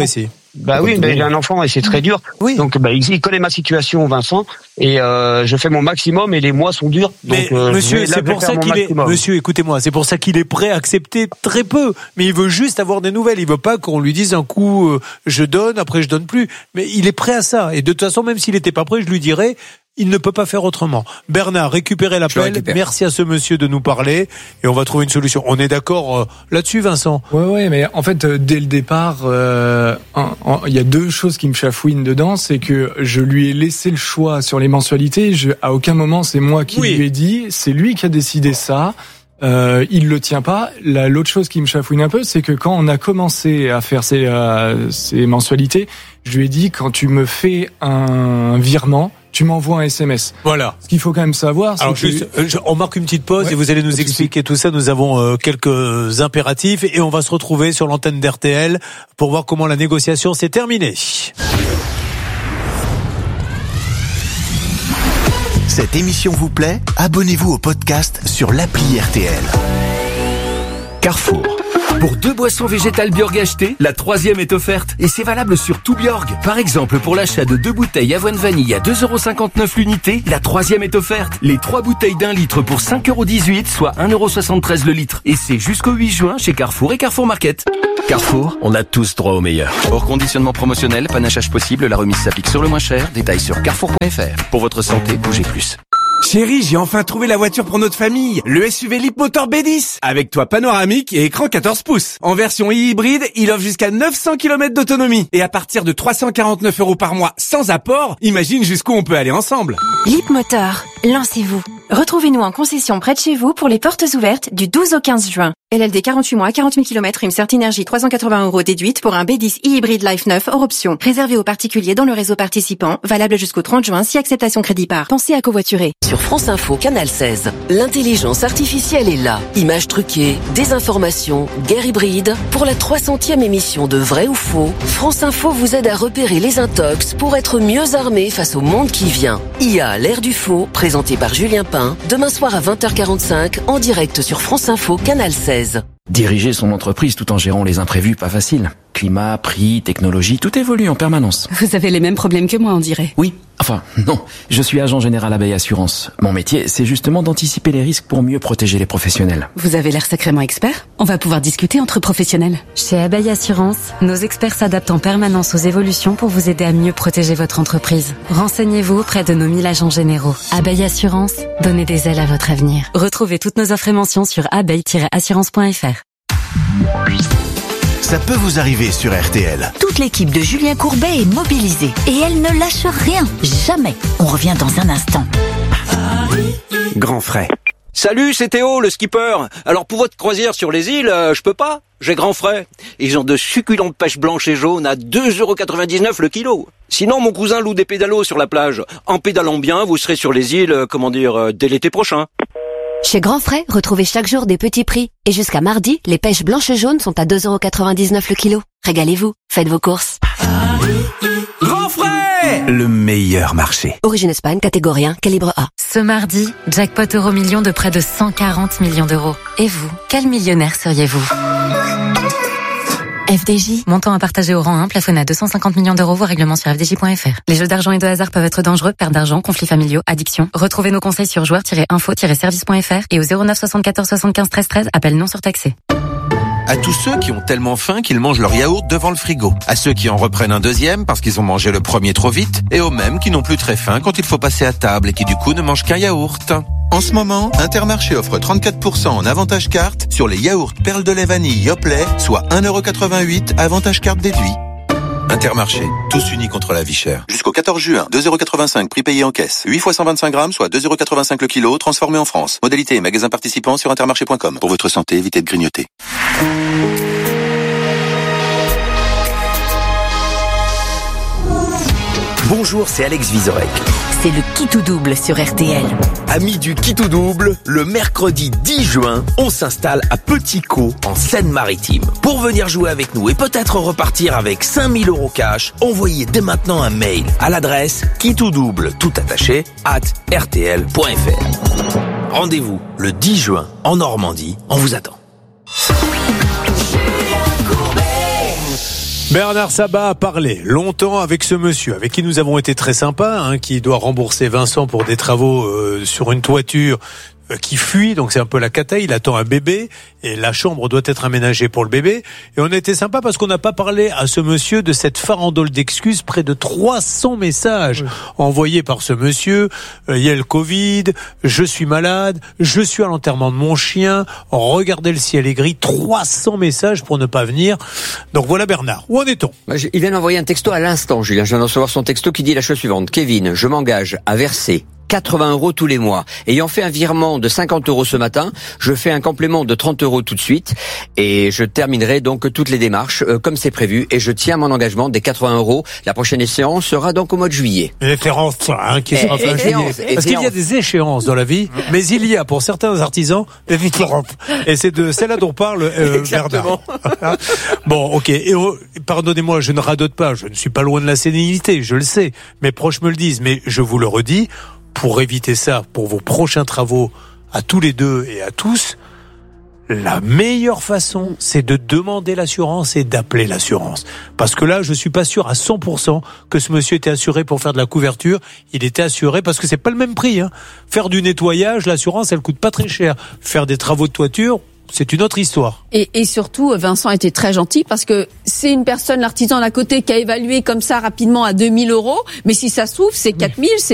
Bah oui, mais j'ai un enfant et c'est très dur. Oui. Donc il connaît ma situation, Vincent, et je fais mon maximum et les mois sont durs. Mais donc, monsieur, c'est pour ça qu'il est. Monsieur, écoutez-moi, c'est pour ça qu'il est prêt à accepter très peu. Mais il veut juste avoir des nouvelles. Il veut pas qu'on lui dise un coup je donne, après je donne plus. Mais il est prêt à ça. Et de toute façon, même s'il était pas prêt, je lui dirais. Il ne peut pas faire autrement. Bernard, récupérez l'appel. Merci à ce monsieur de nous parler et on va trouver une solution. On est d'accord là-dessus, Vincent? Ouais, mais en fait, dès le départ, il y a deux choses qui me chafouinent dedans. C'est que je lui ai laissé le choix sur les mensualités. À aucun moment, c'est moi qui lui ai dit. C'est lui qui a décidé ça. Il le tient pas. L'autre chose qui me chafouine un peu, c'est que quand on a commencé à faire ces mensualités, je lui ai dit, quand tu me fais un virement, tu m'envoies un SMS. Voilà. Ce qu'il faut quand même savoir, c'est on marque une petite pause et vous allez nous expliquer tout ça. Nous avons quelques impératifs et on va se retrouver sur l'antenne d'RTL pour voir comment la négociation s'est terminée. Cette émission vous plaît ? Abonnez-vous au podcast sur l'appli RTL. Carrefour. Pour 2 boissons végétales Bjorg achetées, la 3e est offerte. Et c'est valable sur tout Bjorg. Par exemple, pour l'achat de 2 bouteilles avoine vanille à 2,59€ l'unité, la 3e est offerte. Les 3 bouteilles d'1 litre pour 5,18€, soit 1,73€ le litre. Et c'est jusqu'au 8 juin chez Carrefour et Carrefour Market. Carrefour, on a tous droit au meilleur. Hors conditionnement promotionnel, panachage possible, la remise s'applique sur le moins cher. Détails sur carrefour.fr. Pour votre santé, bougez plus. Chérie, j'ai enfin trouvé la voiture pour notre famille. Le SUV Leapmotor B10. Avec toit panoramique et écran 14 pouces. En version hybride, il offre jusqu'à 900 km d'autonomie. Et à partir de 349€ par mois sans apport, imagine jusqu'où on peut aller ensemble. Leapmotor, lancez-vous. Retrouvez-nous en concession près de chez vous pour les portes ouvertes du 12 au 15 juin. LLD 48 mois, 40 000 km, une Certinergie 380€ déduite pour un B10 e-hybride Life 9 hors option. Réservé aux particuliers dans le réseau participant, valable jusqu'au 30 juin si acceptation crédit par. Pensez à covoiturer. Sur France Info, Canal 16, l'intelligence artificielle est là. Images truquées, désinformation, guerre hybride. Pour la 300e émission de Vrai ou Faux, France Info vous aide à repérer les intox pour être mieux armé face au monde qui vient. IA, l'ère du faux, présenté par Julien Pain, demain soir à 20h45, en direct sur France Info, Canal 16. Diriger son entreprise tout en gérant les imprévus, pas facile. Climat, prix, technologie, tout évolue en permanence. Vous avez les mêmes problèmes que moi, on dirait. Oui, enfin, non. Je suis agent général Abeille Assurance. Mon métier, c'est justement d'anticiper les risques pour mieux protéger les professionnels. Vous avez l'air sacrément expert. On va pouvoir discuter entre professionnels. Chez Abeille Assurance, nos experts s'adaptent en permanence aux évolutions pour vous aider à mieux protéger votre entreprise. Renseignez-vous auprès de nos 1000 agents généraux. Abeille Assurance, donnez des ailes à votre avenir. Retrouvez toutes nos offres et mentions sur abeille-assurance.fr. Ça peut vous arriver sur RTL. Toute l'équipe de Julien Courbet est mobilisée et elle ne lâche rien. Jamais. On revient dans un instant. Grand frais. Salut, c'est Théo, le skipper. Alors pour votre croisière sur les îles, je peux pas. J'ai grand frais. Ils ont de succulentes pêches blanches et jaunes à 2,99€ le kilo. Sinon, mon cousin loue des pédalos sur la plage. En pédalant bien, vous serez sur les îles, dès l'été prochain. Chez Grand Frais, retrouvez chaque jour des petits prix. Et jusqu'à mardi, les pêches blanches et jaunes sont à 2,99€ le kilo. Régalez-vous, faites vos courses. Grand Frais, le meilleur marché. Origine Espagne, catégorie 1, calibre A. Ce mardi, jackpot Euro-Million de près de 140 millions d'euros. Et vous, quel millionnaire seriez-vous ? FDJ, montant à partager au rang 1, plafonné à 250 millions d'euros, vos règlements sur fdj.fr. Les jeux d'argent et de hasard peuvent être dangereux, perte d'argent, conflits familiaux, addiction. Retrouvez nos conseils sur joueurs-info-service.fr et au 09 74 75 13 13, appel non surtaxé. À tous ceux qui ont tellement faim qu'ils mangent leur yaourt devant le frigo. À ceux qui en reprennent un deuxième parce qu'ils ont mangé le premier trop vite. Et aux mêmes qui n'ont plus très faim quand il faut passer à table et qui du coup ne mangent qu'un yaourt. En ce moment, Intermarché offre 34% en avantage carte sur les yaourts perles de lait vanille Yoplait, soit 1,88€ avantage carte déduit. Intermarché, tous unis contre la vie chère. Jusqu'au 14 juin, 2,85€ prix payé en caisse. 8 fois 125 grammes, soit 2,85€ le kilo, transformé en France. Modalité et magasin participant sur intermarché.com. Pour votre santé, évitez de grignoter. Bonjour, c'est Alex Vizorek. C'est le Qui tout double sur RTL. Amis du Qui tout double, le mercredi 10 juin, on s'installe à Petit Caux, en Seine-Maritime. Pour venir jouer avec nous et peut-être repartir avec 5 000 € cash, envoyez dès maintenant un mail à l'adresse quietoutdouble, tout attaché, @rtl.fr. Rendez-vous le 10 juin en Normandie, on vous attend. Bernard Sabat a parlé longtemps avec ce monsieur, avec qui nous avons été très sympas, qui doit rembourser Vincent pour des travaux sur une toiture qui fuit, donc c'est un peu la cata, il attend un bébé et la chambre doit être aménagée pour le bébé. Et on a été sympa parce qu'on n'a pas parlé à ce monsieur de cette farandole d'excuses, près de 300 messages envoyés par ce monsieur. Il y a le Covid, je suis malade, je suis à l'enterrement de mon chien, regardez le ciel est gris, 300 messages pour ne pas venir. Donc voilà Bernard, où en est-on? Il vient d'envoyer un texto à l'instant, Julien, je viens de recevoir son texto qui dit la chose suivante. Kevin, je m'engage à verser 80 € tous les mois. Ayant fait un virement de 50 € ce matin, je fais un complément de 30 € tout de suite et je terminerai donc toutes les démarches comme c'est prévu et je tiens mon engagement des 80 €. La prochaine échéance sera donc au mois de juillet. L'échéance, qui sera fin juillet. Parce qu'il y a des échéances dans la vie, mais il y a pour certains artisans des échéances. Et c'est de celle-là dont parle Bernard. Bon, ok. Et pardonnez-moi, je ne radote pas, je ne suis pas loin de la sénilité, je le sais. Mes proches me le disent, mais je vous le redis, pour éviter ça, pour vos prochains travaux, à tous les deux et à tous, la meilleure façon, c'est de demander l'assurance et d'appeler l'assurance. Parce que là, je suis pas sûr à 100% que ce monsieur était assuré pour faire de la couverture. Il était assuré parce que c'est pas le même prix, Faire du nettoyage, l'assurance, elle coûte pas très cher. Faire des travaux de toiture, c'est une autre histoire. Et surtout, Vincent était très gentil parce que c'est une personne, l'artisan d'à côté, qui a évalué comme ça rapidement à 2000 €. Mais si ça se trouve, c'est 4000, c'est